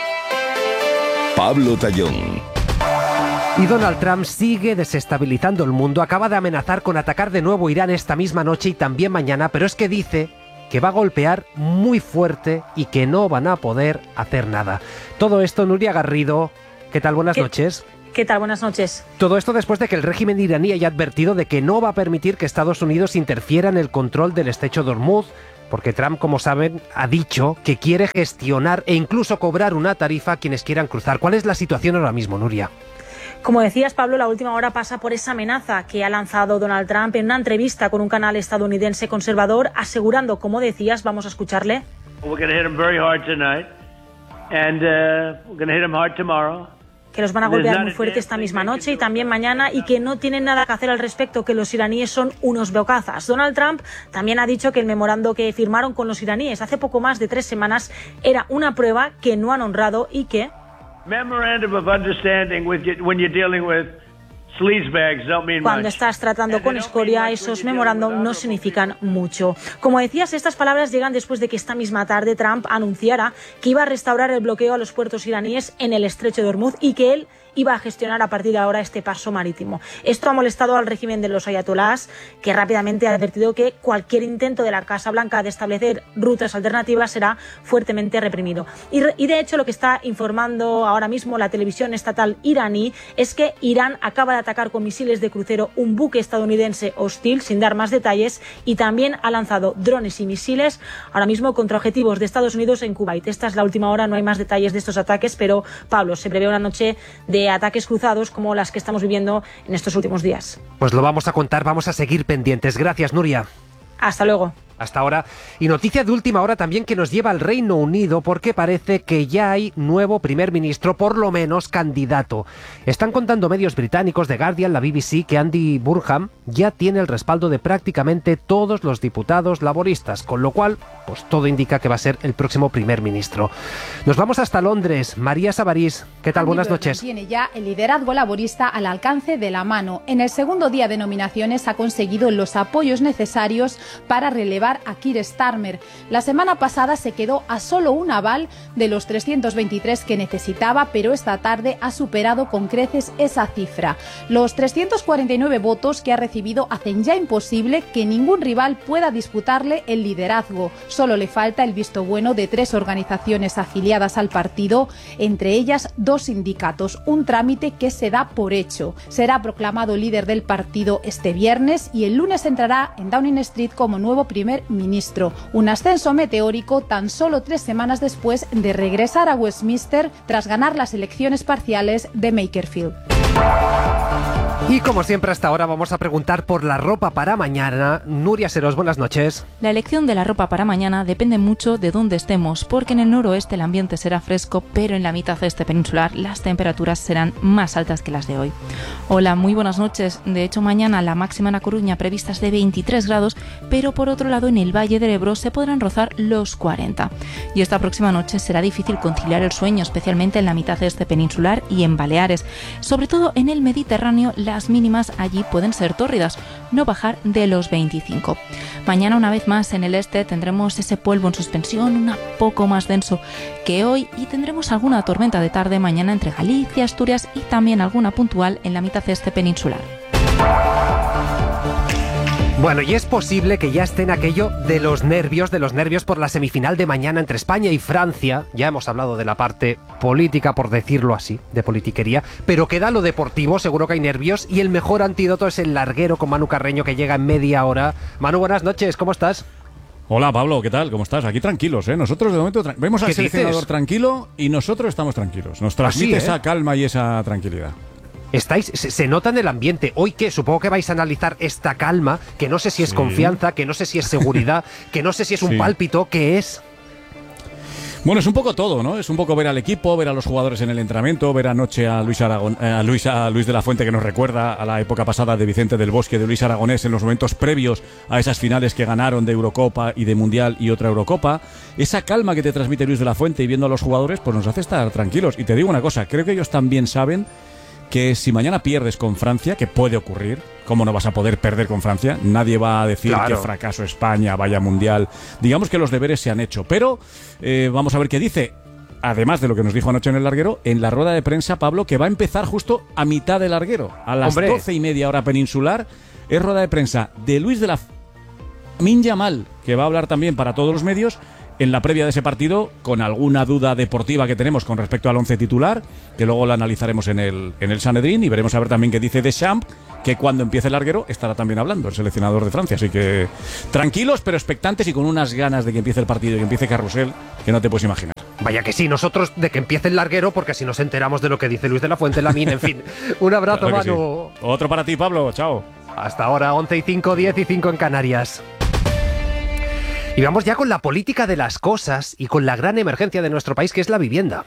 Pablo Tallón. Y Donald Trump sigue desestabilizando el mundo. Acaba de amenazar con atacar de nuevo Irán esta misma noche y también mañana, pero es que dice que va a golpear muy fuerte y que no van a poder hacer nada. Todo esto, Nuria Garrido, ¿qué tal? Buenas noches. ¿Qué tal? Buenas noches. Todo esto después de que el régimen iraní haya advertido de que no va a permitir que Estados Unidos interfiera en el control del estrecho de Hormuz, porque Trump, como saben, ha dicho que quiere gestionar e incluso cobrar una tarifa a quienes quieran cruzar. ¿Cuál es la situación ahora mismo, Nuria? Como decías, Pablo, la última hora pasa por esa amenaza que ha lanzado Donald Trump en una entrevista con un canal estadounidense conservador, asegurando, como decías, vamos a escucharle. Que los van a golpear muy fuerte esta misma noche y también mañana y que no tienen nada que hacer al respecto, que los iraníes son unos bocazas. Donald Trump también ha dicho que el memorando que firmaron con los iraníes hace poco más de 3 semanas era una prueba que no han honrado y que... Cuando estás tratando con escoria, esos memorándum no significan mucho. Como decías, estas palabras llegan después de que esta misma tarde Trump anunciara que iba a restaurar el bloqueo a los puertos iraníes en el estrecho de Hormuz y que él iba a gestionar a partir de ahora este paso marítimo. Esto ha molestado al régimen de los ayatolás, que rápidamente ha advertido que cualquier intento de la Casa Blanca de establecer rutas alternativas será fuertemente reprimido. Y de hecho, lo que está informando ahora mismo la televisión estatal iraní es que Irán acaba de atacar con misiles de crucero un buque estadounidense hostil, sin dar más detalles, y también ha lanzado drones y misiles ahora mismo contra objetivos de Estados Unidos en Kuwait. Esta es la última hora, no hay más detalles de estos ataques, pero Pablo, se prevé una noche de ataques cruzados como las que estamos viviendo en estos últimos días. Pues lo vamos a contar, vamos a seguir pendientes. Gracias, Nuria. Hasta luego. Hasta ahora. Y noticia de última hora también que nos lleva al Reino Unido porque parece que ya hay nuevo primer ministro, por lo menos candidato. Están contando medios británicos, The Guardian, la BBC, que Andy Burnham ya tiene el respaldo de prácticamente todos los diputados laboristas, con lo cual, pues todo indica que va a ser el próximo primer ministro. Nos vamos hasta Londres. María Sabarís, ¿qué tal? Buenas noches. Tiene ya el liderazgo laborista al alcance de la mano. En el segundo día de nominaciones ha conseguido los apoyos necesarios para relevar a Keir Starmer. La semana pasada se quedó a solo un aval de los 323 que necesitaba, pero esta tarde ha superado con creces esa cifra. Los 349 votos que ha recibido hacen ya imposible que ningún rival pueda disputarle el liderazgo. Solo le falta el visto bueno de 3 organizaciones afiliadas al partido, entre ellas 2 sindicatos, un trámite que se da por hecho. Será proclamado líder del partido este viernes y el lunes entrará en Downing Street como nuevo primer ministro. Un ascenso meteórico tan solo 3 semanas después de regresar a Westminster tras ganar las elecciones parciales de Makerfield. Y como siempre hasta ahora vamos a preguntar por la ropa para mañana. Nuria Seros, buenas noches. La elección de la ropa para mañana depende mucho de dónde estemos, porque en el noroeste el ambiente será fresco, pero en la mitad este peninsular las temperaturas serán más altas que las de hoy. Hola, muy buenas noches. De hecho, mañana la máxima en A Coruña prevista es de 23 grados, pero por otro lado en el Valle del Ebro se podrán rozar los 40. Y esta próxima noche será difícil conciliar el sueño, especialmente en la mitad este peninsular y en Baleares. Sobre todo en el Mediterráneo, las mínimas allí pueden ser tórridas, no bajar de los 25. Mañana una vez más en el este tendremos ese polvo en suspensión, un poco más denso que hoy, y tendremos alguna tormenta de tarde mañana entre Galicia, Asturias y también alguna puntual en la mitad este peninsular. Bueno, y es posible que ya estén aquello de los nervios por la semifinal de mañana entre España y Francia. Ya hemos hablado de la parte política, por decirlo así, de politiquería, pero queda lo deportivo, seguro que hay nervios, y el mejor antídoto es el larguero con Manu Carreño, que llega en media hora. Manu, buenas noches, ¿cómo estás? Hola Pablo, ¿qué tal? ¿Cómo estás? Aquí tranquilos, ¿eh? Nosotros de momento vemos al seleccionador tranquilo y nosotros estamos tranquilos. Nos transmite esa calma y esa tranquilidad. Se nota en el ambiente. Hoy que supongo que vais a analizar esta calma, que no sé si es confianza, que no sé si es seguridad, que no sé si es un pálpito, ¿qué es? Bueno, es un poco todo, ¿no? Es un poco ver al equipo, ver a los jugadores en el entrenamiento, ver anoche a Luis de la Fuente, que nos recuerda a la época pasada de Vicente del Bosque, de Luis Aragonés, en los momentos previos a esas finales que ganaron de Eurocopa y de Mundial y otra Eurocopa. Esa calma que te transmite Luis de la Fuente y viendo a los jugadores, pues nos hace estar tranquilos. Y te digo una cosa, creo que ellos también saben que si mañana pierdes con Francia, que puede ocurrir, ¿cómo no vas a poder perder con Francia? Nadie va a decir que fracaso España, vaya mundial. Digamos que los deberes se han hecho, pero vamos a ver qué dice. Además de lo que nos dijo anoche en el larguero, en la rueda de prensa, Pablo, que va a empezar justo a mitad del larguero, a las 12:30 hora peninsular, es rueda de prensa de Luis de la Lamine Yamal, que va a hablar también para todos los medios en la previa de ese partido, con alguna duda deportiva que tenemos con respecto al 11 titular, que luego la analizaremos en el Sanedrín, y veremos a ver también qué dice Deschamps, que cuando empiece el larguero estará también hablando el seleccionador de Francia. Así que tranquilos pero expectantes y con unas ganas de que empiece el partido y que empiece Carrusel que no te puedes imaginar. Vaya que sí, nosotros de que empiece el larguero, porque así nos enteramos de lo que dice Luis de la Fuente Lamine. En fin, un abrazo, claro, Manu. Sí. Otro para ti, Pablo. Chao. Hasta ahora, 11:05, 10:05 en Canarias. Y vamos ya con la política de las cosas y con la gran emergencia de nuestro país, que es la vivienda.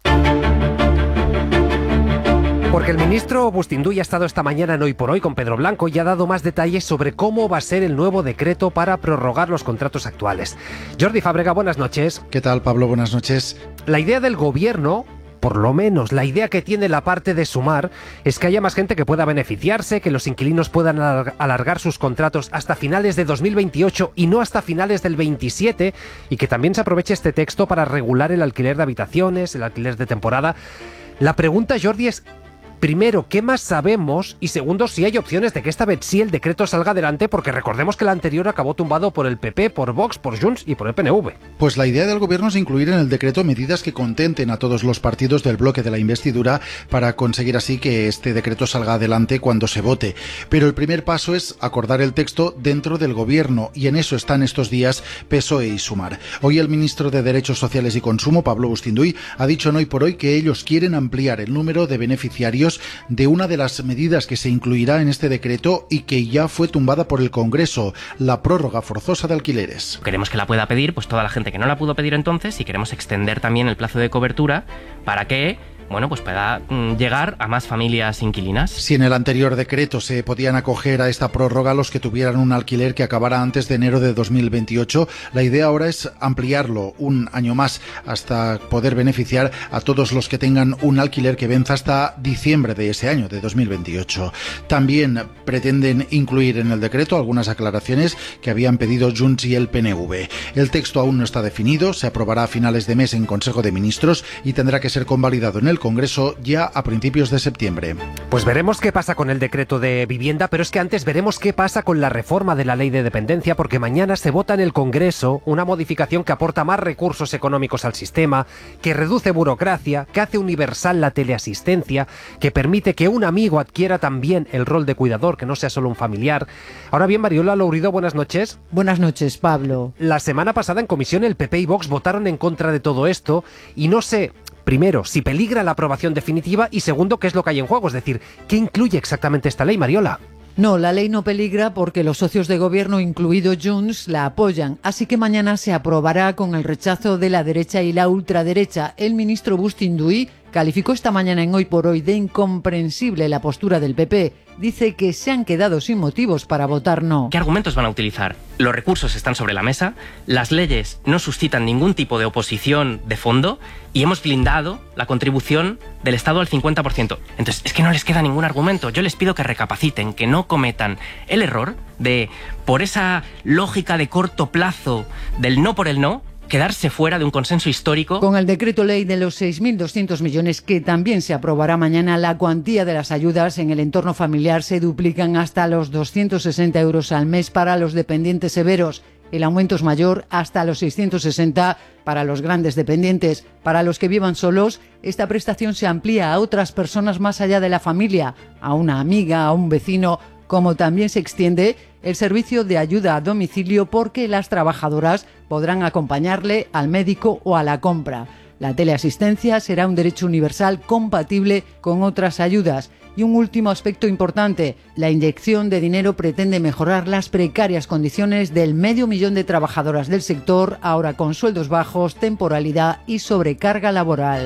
Porque el ministro Bustinduy ha estado esta mañana en Hoy por Hoy con Pedro Blanco y ha dado más detalles sobre cómo va a ser el nuevo decreto para prorrogar los contratos actuales. Jordi Fábrega, buenas noches. ¿Qué tal, Pablo? Buenas noches. La idea del gobierno, por lo menos la idea que tiene la parte de Sumar, es que haya más gente que pueda beneficiarse, que los inquilinos puedan alargar sus contratos hasta finales de 2028 y no hasta finales del 27, y que también se aproveche este texto para regular el alquiler de habitaciones, el alquiler de temporada. La pregunta, Jordi, es: primero, ¿qué más sabemos? Y segundo, si hay opciones de que esta vez sí el decreto salga adelante, porque recordemos que el anterior acabó tumbado por el PP, por Vox, por Junts y por el PNV. Pues la idea del gobierno es incluir en el decreto medidas que contenten a todos los partidos del bloque de la investidura para conseguir así que este decreto salga adelante cuando se vote. Pero el primer paso es acordar el texto dentro del gobierno, y en eso están estos días PSOE y Sumar. Hoy el ministro de Derechos Sociales y Consumo, Pablo Bustinduy, ha dicho en Hoy por Hoy que ellos quieren ampliar el número de beneficiarios de una de las medidas que se incluirá en este decreto y que ya fue tumbada por el Congreso, la prórroga forzosa de alquileres. Queremos que la pueda pedir pues toda la gente que no la pudo pedir entonces, y queremos extender también el plazo de cobertura para que pues pueda llegar a más familias inquilinas. Si en el anterior decreto se podían acoger a esta prórroga los que tuvieran un alquiler que acabara antes de enero de 2028, la idea ahora es ampliarlo un año más hasta poder beneficiar a todos los que tengan un alquiler que venza hasta diciembre de ese año, de 2028. También pretenden incluir en el decreto algunas aclaraciones que habían pedido Junts y el PNV. El texto aún no está definido, se aprobará a finales de mes en Consejo de Ministros y tendrá que ser convalidado en el Congreso ya a principios de septiembre. Pues veremos qué pasa con el decreto de vivienda, pero es que antes veremos qué pasa con la reforma de la ley de dependencia, porque mañana se vota en el Congreso una modificación que aporta más recursos económicos al sistema, que reduce burocracia, que hace universal la teleasistencia, que permite que un amigo adquiera también el rol de cuidador, que no sea solo un familiar. Ahora bien, Mariola Lourido, buenas noches. Buenas noches, Pablo. La semana pasada en comisión el PP y Vox votaron en contra de todo esto y no sé, primero, si peligra la aprobación definitiva, y segundo, qué es lo que hay en juego, es decir, ¿qué incluye exactamente esta ley, Mariola? No, la ley no peligra porque los socios de gobierno, incluido Junts, la apoyan. Así que mañana se aprobará con el rechazo de la derecha y la ultraderecha. El ministro Bustinduy calificó esta mañana en Hoy por Hoy de incomprensible la postura del PP. Dice que se han quedado sin motivos para votar no. ¿Qué argumentos van a utilizar? Los recursos están sobre la mesa, las leyes no suscitan ningún tipo de oposición de fondo y hemos blindado la contribución del Estado al 50%. Entonces, es que no les queda ningún argumento. Yo les pido que recapaciten, que no cometan el error de, por esa lógica de corto plazo del no por el no, quedarse fuera de un consenso histórico. Con el decreto ley de los 6.200 millones que también se aprobará mañana, la cuantía de las ayudas en el entorno familiar se duplican hasta los 260 euros al mes para los dependientes severos. El aumento es mayor hasta los 660 para los grandes dependientes. Para los que vivan solos, esta prestación se amplía a otras personas más allá de la familia, a una amiga, a un vecino, como también se extiende el servicio de ayuda a domicilio porque las trabajadoras podrán acompañarle al médico o a la compra. La teleasistencia será un derecho universal compatible con otras ayudas. Y un último aspecto importante, la inyección de dinero pretende mejorar las precarias condiciones del 500.000 de trabajadoras del sector, ahora con sueldos bajos, temporalidad y sobrecarga laboral.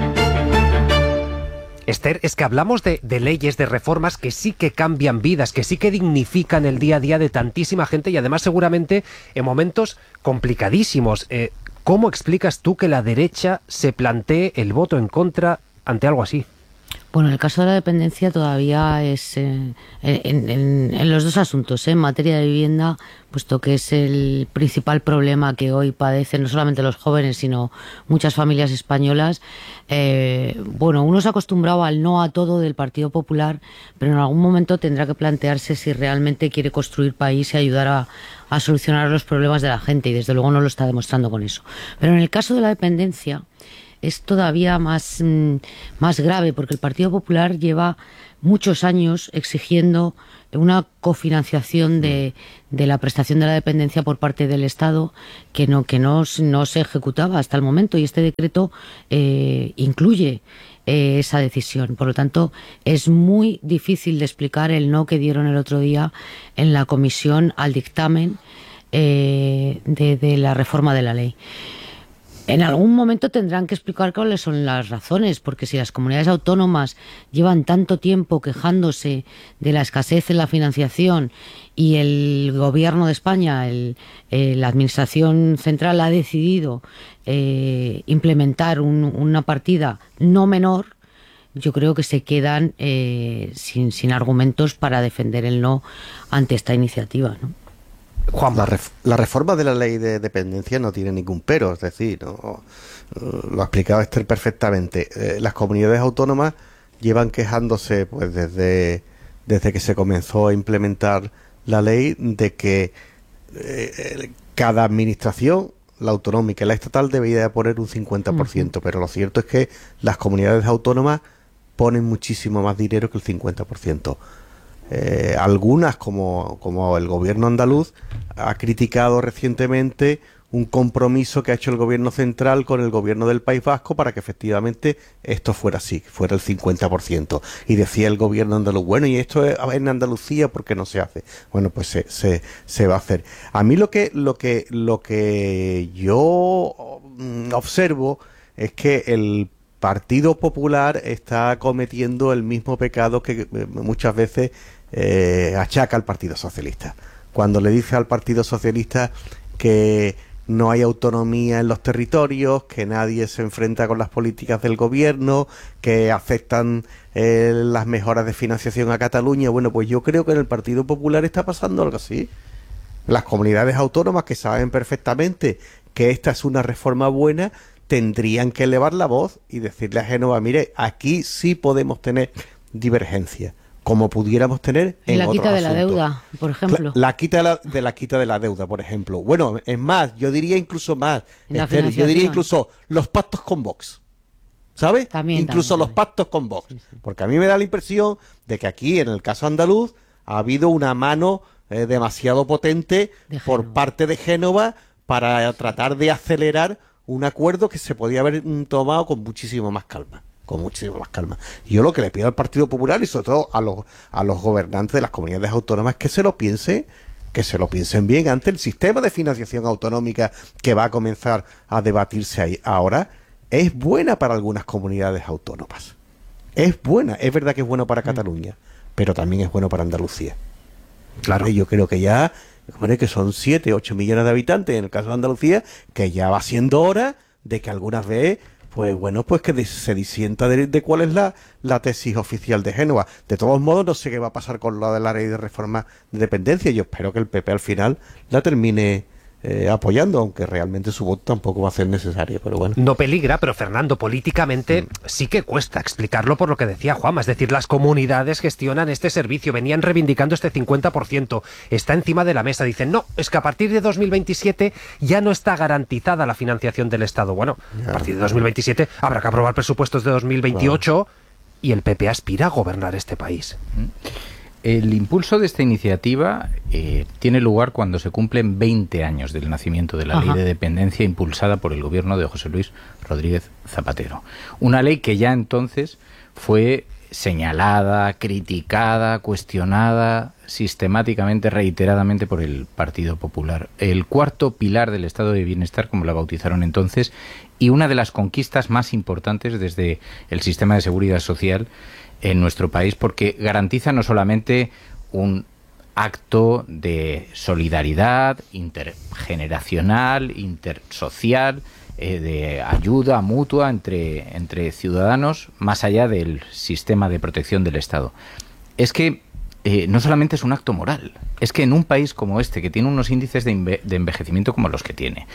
Esther, es que hablamos de leyes, de reformas que sí que cambian vidas, que sí que dignifican el día a día de tantísima gente y además seguramente en momentos complicadísimos. ¿Cómo explicas tú que la derecha se plantee el voto en contra ante algo así? Bueno, el caso de la dependencia todavía es en los dos asuntos, en materia de vivienda, puesto que es el principal problema que hoy padecen no solamente los jóvenes, sino muchas familias españolas. Uno se ha acostumbrado al no a todo del Partido Popular, pero en algún momento tendrá que plantearse si realmente quiere construir país y ayudar a solucionar los problemas de la gente, y desde luego no lo está demostrando con eso. Pero en el caso de la dependencia es todavía más grave, porque el Partido Popular lleva muchos años exigiendo una cofinanciación de la prestación de la dependencia por parte del Estado que no se ejecutaba hasta el momento, y este decreto incluye esa decisión. Por lo tanto, es muy difícil de explicar el no que dieron el otro día en la comisión al dictamen de la reforma de la ley. En algún momento tendrán que explicar cuáles son las razones, porque si las comunidades autónomas llevan tanto tiempo quejándose de la escasez en la financiación y el Gobierno de España, la Administración Central, ha decidido implementar una partida no menor, yo creo que se quedan sin argumentos para defender el no ante esta iniciativa, ¿no? Juan, la reforma de la ley de dependencia no tiene ningún pero, es decir, lo ha explicado Esther perfectamente. Las comunidades autónomas llevan quejándose pues desde que se comenzó a implementar la ley de que cada administración, la autonómica y la estatal, debería poner un 50%, pero lo cierto es que las comunidades autónomas ponen muchísimo más dinero que el 50%. Algunas, como el gobierno andaluz, ha criticado recientemente un compromiso que ha hecho el gobierno central con el gobierno del País Vasco para que efectivamente esto fuera así, fuera el 50%. Y decía el gobierno andaluz, bueno, y esto es en Andalucía, ¿por qué no se hace? Bueno, pues se va a hacer. A mí lo que yo observo es que el Partido Popular está cometiendo el mismo pecado que muchas veces achaca al Partido Socialista. Cuando le dice al Partido Socialista que no hay autonomía en los territorios, que nadie se enfrenta con las políticas del gobierno, que afectan las mejoras de financiación a Cataluña, bueno, pues yo creo que en el Partido Popular está pasando algo así. Las comunidades autónomas, que saben perfectamente que esta es una reforma buena, tendrían que elevar la voz y decirle a Génova, mire, aquí sí podemos tener divergencia, como pudiéramos tener en otros asuntos. La quita de la deuda, por ejemplo. La quita de la deuda, por ejemplo. Bueno, es más, yo diría incluso más. Yo diría incluso los pactos con Vox. ¿Sabes? Incluso los pactos con Vox. Porque a mí me da la impresión de que aquí, en el caso andaluz, ha habido una mano demasiado potente por parte de Génova para tratar de acelerar un acuerdo que se podía haber tomado con muchísimo más calma. Yo lo que le pido al Partido Popular y sobre todo a los gobernantes de las comunidades autónomas es que se lo piensen bien ante el sistema de financiación autonómica que va a comenzar a debatirse ahí ahora. Es buena para algunas comunidades autónomas. Es verdad que es bueno para Cataluña, pero también es bueno para Andalucía. Claro. Yo creo que ya, que son 7, 8 millones de habitantes en el caso de Andalucía, que ya va siendo hora de que algunas veces, pues que se disienta de cuál es la tesis oficial de Génova. De todos modos, no sé qué va a pasar con lo de la ley de reforma de dependencia. Yo espero que el PP al final la termine apoyando, aunque realmente su voto tampoco va a ser necesario, pero bueno. No peligra, pero Fernando, políticamente sí que cuesta explicarlo por lo que decía Juanma, es decir, las comunidades gestionan este servicio, venían reivindicando este 50%, está encima de la mesa, dicen, no, es que a partir de 2027 ya no está garantizada la financiación del Estado. Bueno, a partir de 2027 habrá que aprobar presupuestos de 2028 y el PP aspira a gobernar este país. El impulso de esta iniciativa tiene lugar cuando se cumplen 20 años del nacimiento de la ley de dependencia impulsada por el gobierno de José Luis Rodríguez Zapatero. Una ley que ya entonces fue señalada, criticada, cuestionada sistemáticamente, reiteradamente por el Partido Popular. El cuarto pilar del estado de bienestar, como la bautizaron entonces, y una de las conquistas más importantes desde el sistema de seguridad social en nuestro país, porque garantiza no solamente un acto de solidaridad intergeneracional, intersocial de ayuda mutua entre ciudadanos más allá del sistema de protección del Estado. Es que no solamente es un acto moral, es que en un país como este, que tiene unos índices de envejecimiento como los que tiene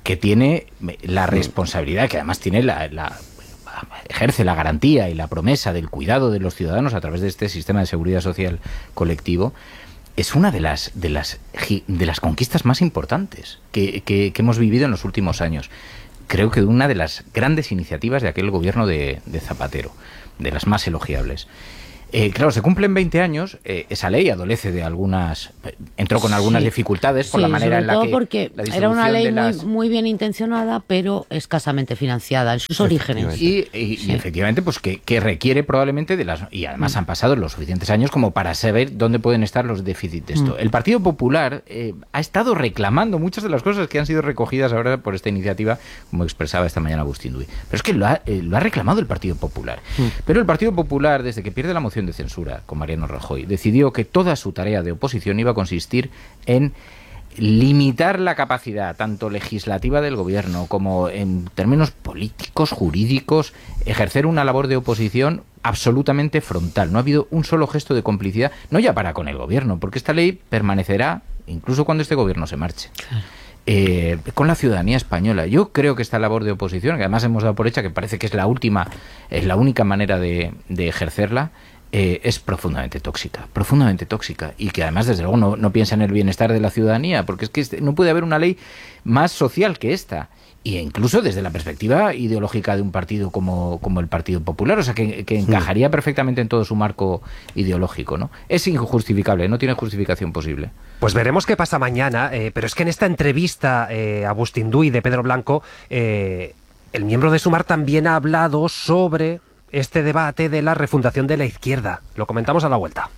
la responsabilidad, que además tiene ejerce la garantía y la promesa del cuidado de los ciudadanos a través de este sistema de seguridad social colectivo, es una de las conquistas más importantes que hemos vivido en los últimos años. Creo que una de las grandes iniciativas de aquel gobierno de Zapatero, de las más elogiables. Claro, se cumplen 20 años, esa ley adolece de entró con algunas dificultades por la manera en la que... porque era una ley muy bien intencionada, pero escasamente financiada en sus orígenes. Y efectivamente, pues que requiere probablemente y además han pasado los suficientes años como para saber dónde pueden estar los déficits de esto. El Partido Popular ha estado reclamando muchas de las cosas que han sido recogidas ahora por esta iniciativa, como expresaba esta mañana Agustín Duy. Pero es que lo ha reclamado el Partido Popular. Pero el Partido Popular, desde que pierde la moción de censura con Mariano Rajoy, decidió que toda su tarea de oposición iba a consistir en limitar la capacidad tanto legislativa del gobierno como en términos políticos, jurídicos, ejercer una labor de oposición absolutamente frontal. No ha habido un solo gesto de complicidad, no ya para con el gobierno, porque esta ley permanecerá incluso cuando este gobierno se marche. Claro. Con la ciudadanía española. Yo creo que esta labor de oposición, que además hemos dado por hecha que parece que es la única manera de ejercerla, es profundamente tóxica, y que además desde luego no piensa en el bienestar de la ciudadanía, porque es que no puede haber una ley más social que esta, e incluso desde la perspectiva ideológica de un partido como el Partido Popular, o sea que encajaría perfectamente en todo su marco ideológico, ¿no? Es injustificable, no tiene justificación posible. Pues veremos qué pasa mañana, pero es que en esta entrevista Agustín Duy de Pedro Blanco, el miembro de Sumar también ha hablado sobre este debate de la refundación de la izquierda. Lo comentamos a la vuelta.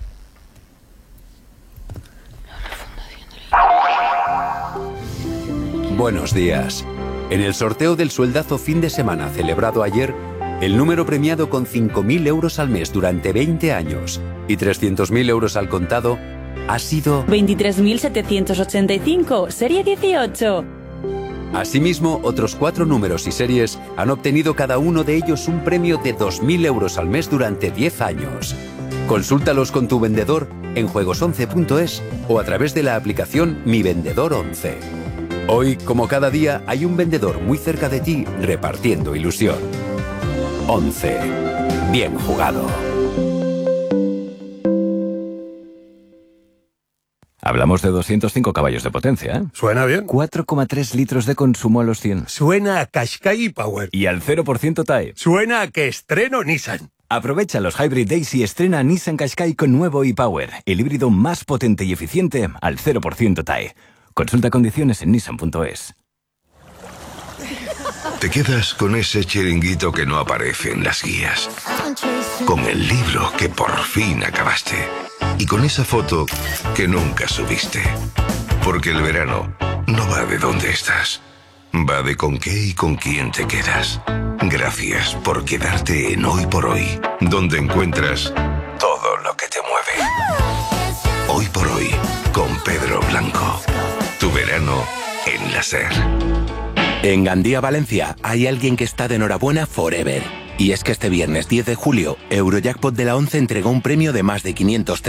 Buenos días. En el sorteo del sueldazo fin de semana celebrado ayer, el número premiado con 5.000 euros al mes durante 20 años y 300.000 euros al contado ha sido 23.785, serie 18. Asimismo, otros 4 números y series han obtenido cada uno de ellos un premio de 2.000 euros al mes durante 10 años. Consúltalos con tu vendedor en juegos11.es o a través de la aplicación Mi Vendedor 11. Hoy, como cada día, hay un vendedor muy cerca de ti repartiendo ilusión. 11. Bien jugado. Hablamos de 205 caballos de potencia, ¿eh? Suena bien. 4,3 litros de consumo a los 100. Suena a Qashqai Power. Y al 0% TAE. Suena a que estreno Nissan. Aprovecha los Hybrid Days y estrena Nissan Qashqai con nuevo e-Power, el híbrido más potente y eficiente al 0% TAE. Consulta condiciones en nissan.es. Te quedas con ese chiringuito que no aparece en las guías, con el libro que por fin acabaste y con esa foto que nunca subiste. Porque el verano no va de dónde estás, va de con qué y con quién te quedas. Gracias por quedarte en Hoy por Hoy, donde encuentras todo lo que te mueve. Hoy por Hoy, con Pedro Blanco. Tu verano en la SER. En Gandía, Valencia, hay alguien que está de enhorabuena forever. Y es que este viernes 10 de julio, Eurojackpot de la 11 entregó un premio de más de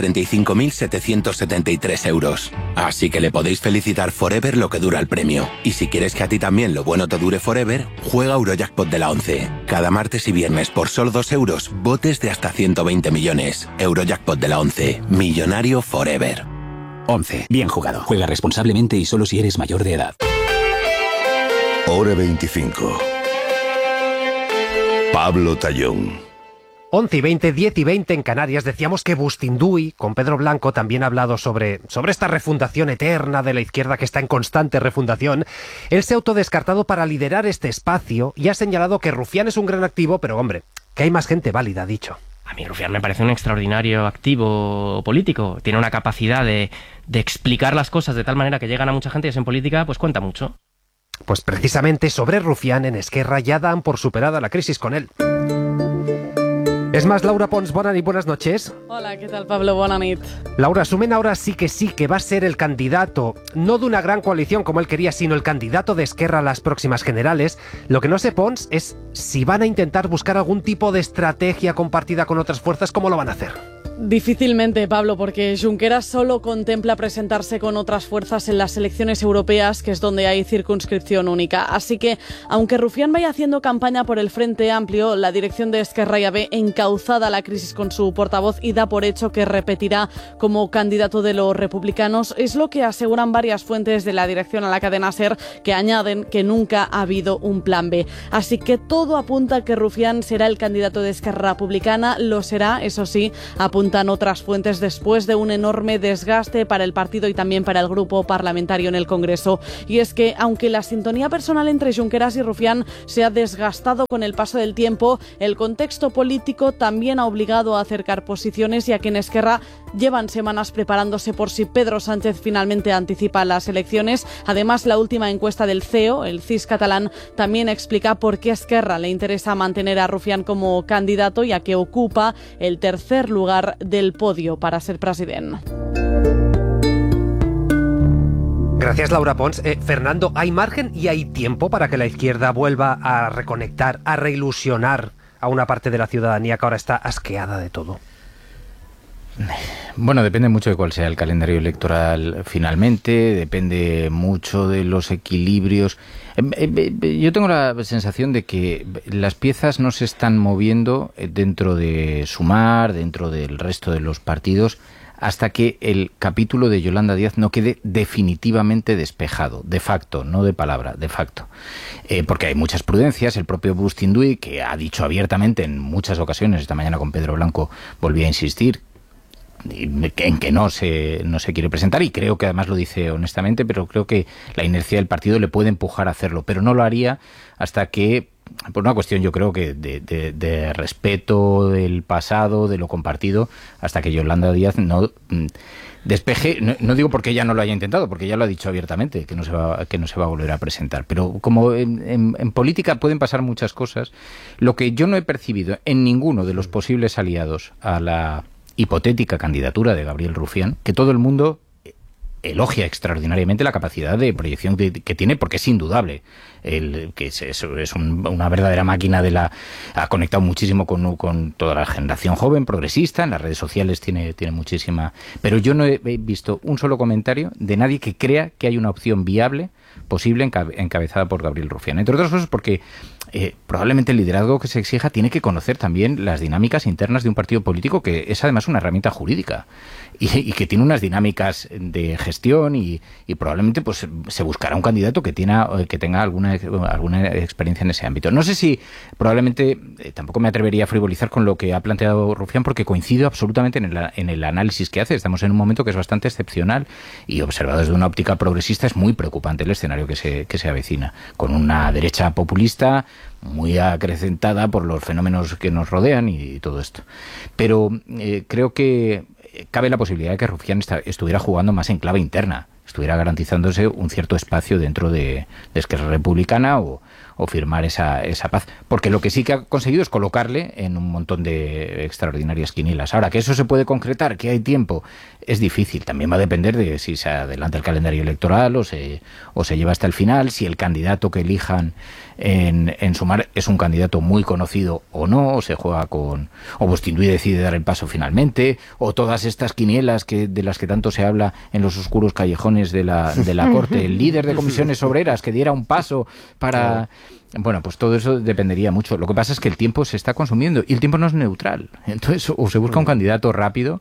535.773 euros. Así que le podéis felicitar forever lo que dura el premio. Y si quieres que a ti también lo bueno te dure forever, juega Eurojackpot de la 11. Cada martes y viernes por solo 2 euros, botes de hasta 120 millones. Eurojackpot de la 11. Millonario forever. 11. Bien jugado. Juega responsablemente y solo si eres mayor de edad. Hora 25. Pablo Tallón. 11 y 20, 10 y 20 en Canarias. Decíamos que Agustín Duy, con Pedro Blanco, también ha hablado sobre esta refundación eterna de la izquierda que está en constante refundación. Él se ha autodescartado para liderar este espacio y ha señalado que Rufián es un gran activo, pero hombre, que hay más gente válida, ha dicho. A mí Rufián me parece un extraordinario activo político. Tiene una capacidad de explicar las cosas de tal manera que llegan a mucha gente y eso en política pues cuenta mucho. Pues precisamente sobre Rufián en Esquerra ya dan por superada la crisis con él. Es más, Laura Pons, buenas noches. Hola, ¿qué tal, Pablo? Buenas noches. Laura, asumen ahora sí que va a ser el candidato, no de una gran coalición como él quería, sino el candidato de Esquerra a las próximas generales. Lo que no sé, Pons, es si van a intentar buscar algún tipo de estrategia compartida con otras fuerzas, ¿cómo lo van a hacer? Difícilmente, Pablo, porque Junqueras solo contempla presentarse con otras fuerzas en las elecciones europeas, que es donde hay circunscripción única. Así que, aunque Rufián vaya haciendo campaña por el Frente Amplio, la dirección de Esquerra ya ve encauzada la crisis con su portavoz y da por hecho que repetirá como candidato de los republicanos. Es lo que aseguran varias fuentes de la dirección a la cadena SER, que añaden que nunca ha habido un plan B. Así que todo apunta a que Rufián será el candidato de Esquerra Republicana. Lo será, eso sí, apuntan otras fuentes, después de un enorme desgaste para el partido y también para el grupo parlamentario en el Congreso. Y es que, aunque la sintonía personal entre Junqueras y Rufián se ha desgastado con el paso del tiempo, el contexto político también ha obligado a acercar posiciones, y a quien Esquerra llevan semanas preparándose por si Pedro Sánchez finalmente anticipa las elecciones. Además, la última encuesta del CEO, el CIS catalán, también explica por qué a Esquerra le interesa mantener a Rufián como candidato, ya que ocupa el tercer lugar del podio para ser presidente. Gracias, Laura Pons. Fernando, ¿hay margen y hay tiempo para que la izquierda vuelva a reconectar, a reilusionar a una parte de la ciudadanía que ahora está asqueada de todo? Bueno, depende mucho de cuál sea el calendario electoral finalmente, depende mucho de los equilibrios. Yo tengo la sensación de que las piezas no se están moviendo dentro de Sumar, dentro del resto de los partidos, hasta que el capítulo de Yolanda Díaz no quede definitivamente despejado, de facto, no de palabra, de facto. Porque hay muchas prudencias. El propio Bustinduy, que ha dicho abiertamente en muchas ocasiones, esta mañana con Pedro Blanco volvía a insistir en que no se quiere presentar, y creo que además lo dice honestamente, pero creo que la inercia del partido le puede empujar a hacerlo, pero no lo haría hasta que, por una cuestión yo creo que de respeto del pasado, de lo compartido, hasta que Yolanda Díaz no despeje. No digo porque ella no lo haya intentado, porque ella lo ha dicho abiertamente, que no se va a volver a presentar, pero como en política pueden pasar muchas cosas, lo que yo no he percibido en ninguno de los posibles aliados a la hipotética candidatura de Gabriel Rufián, que todo el mundo elogia extraordinariamente la capacidad de proyección que tiene, porque es indudable que es una verdadera máquina ha conectado muchísimo con toda la generación joven, progresista, en las redes sociales tiene muchísima, pero yo no he visto un solo comentario de nadie que crea que hay una opción viable, posible, encabezada por Gabriel Rufián, entre otras cosas porque probablemente el liderazgo que se exija tiene que conocer también las dinámicas internas de un partido político, que es además una herramienta jurídica y que tiene unas dinámicas de gestión, y probablemente pues se buscará un candidato que tenga alguna experiencia en ese ámbito. No sé si probablemente tampoco me atrevería a frivolizar con lo que ha planteado Rufián, porque coincido absolutamente en el análisis que hace. Estamos en un momento que es bastante excepcional, y observado desde una óptica progresista es muy preocupante el escenario que se avecina, con una derecha populista muy acrecentada por los fenómenos que nos rodean y todo esto. Pero creo que cabe la posibilidad de que Rufián estuviera jugando más en clave interna, estuviera garantizándose un cierto espacio dentro de Esquerra Republicana o firmar esa paz, porque lo que sí que ha conseguido es colocarle en un montón de extraordinarias quinielas. Ahora, que eso se puede concretar, que hay tiempo, es difícil. También va a depender de si se adelanta el calendario electoral o se lleva hasta el final, si el candidato que elijan en Sumar es un candidato muy conocido o no, o se juega o Bustinduy decide dar el paso finalmente, o todas estas quinielas de las que tanto se habla en los oscuros callejones de la corte, el líder de comisiones obreras que diera un paso para... Bueno, pues todo eso dependería mucho. Lo que pasa es que el tiempo se está consumiendo y el tiempo no es neutral. Entonces, o se busca un candidato rápido,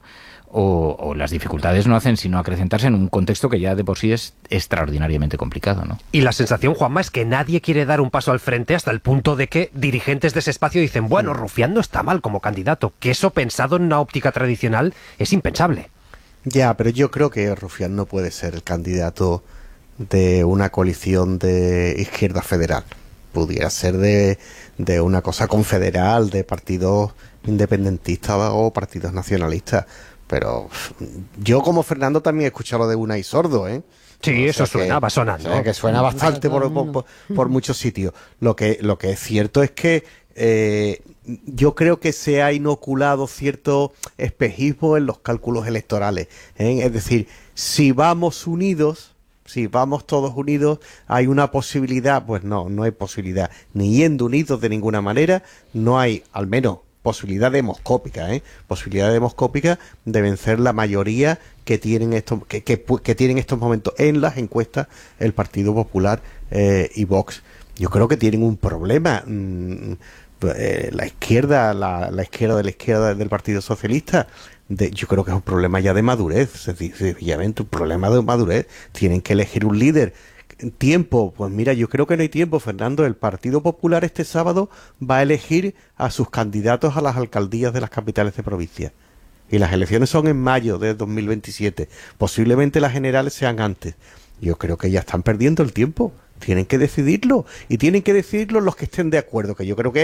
o las dificultades no hacen sino acrecentarse en un contexto que ya de por sí es extraordinariamente complicado, ¿no? Y la sensación, Juanma, es que nadie quiere dar un paso al frente, hasta el punto de que dirigentes de ese espacio dicen, bueno, Rufián no está mal como candidato, que eso pensado en una óptica tradicional es impensable. Ya, pero yo creo que Rufián no puede ser el candidato de una coalición de izquierda federal. Pudiera ser de una cosa confederal, de partidos independentistas o partidos nacionalistas. Pero yo, como Fernando, también he escuchado lo de Unai Sordo, ¿eh? Sí, eso va sonando. O sea, que suena bastante por muchos sitios. Lo que es cierto es que yo creo que se ha inoculado cierto espejismo en los cálculos electorales, ¿eh? Es decir, si vamos unidos, si vamos todos unidos, hay una posibilidad. Pues no hay posibilidad, ni yendo unidos de ninguna manera, no hay, al menos, posibilidad demoscópica, posibilidad demoscópica de vencer la mayoría que tienen que tienen estos momentos en las encuestas el Partido Popular y Vox. Yo creo que tienen un problema. La izquierda de la izquierda del Partido Socialista, yo creo que es un problema ya de madurez, sencillamente un problema de madurez. Tienen que elegir un líder. Tiempo, pues mira, yo creo que no hay tiempo, Fernando. El Partido Popular este sábado va a elegir a sus candidatos a las alcaldías de las capitales de provincia. Y las elecciones son en mayo de 2027. Posiblemente las generales sean antes. Yo creo que ya están perdiendo el tiempo. Tienen que decidirlo. Y tienen que decidirlo los que estén de acuerdo, que yo creo que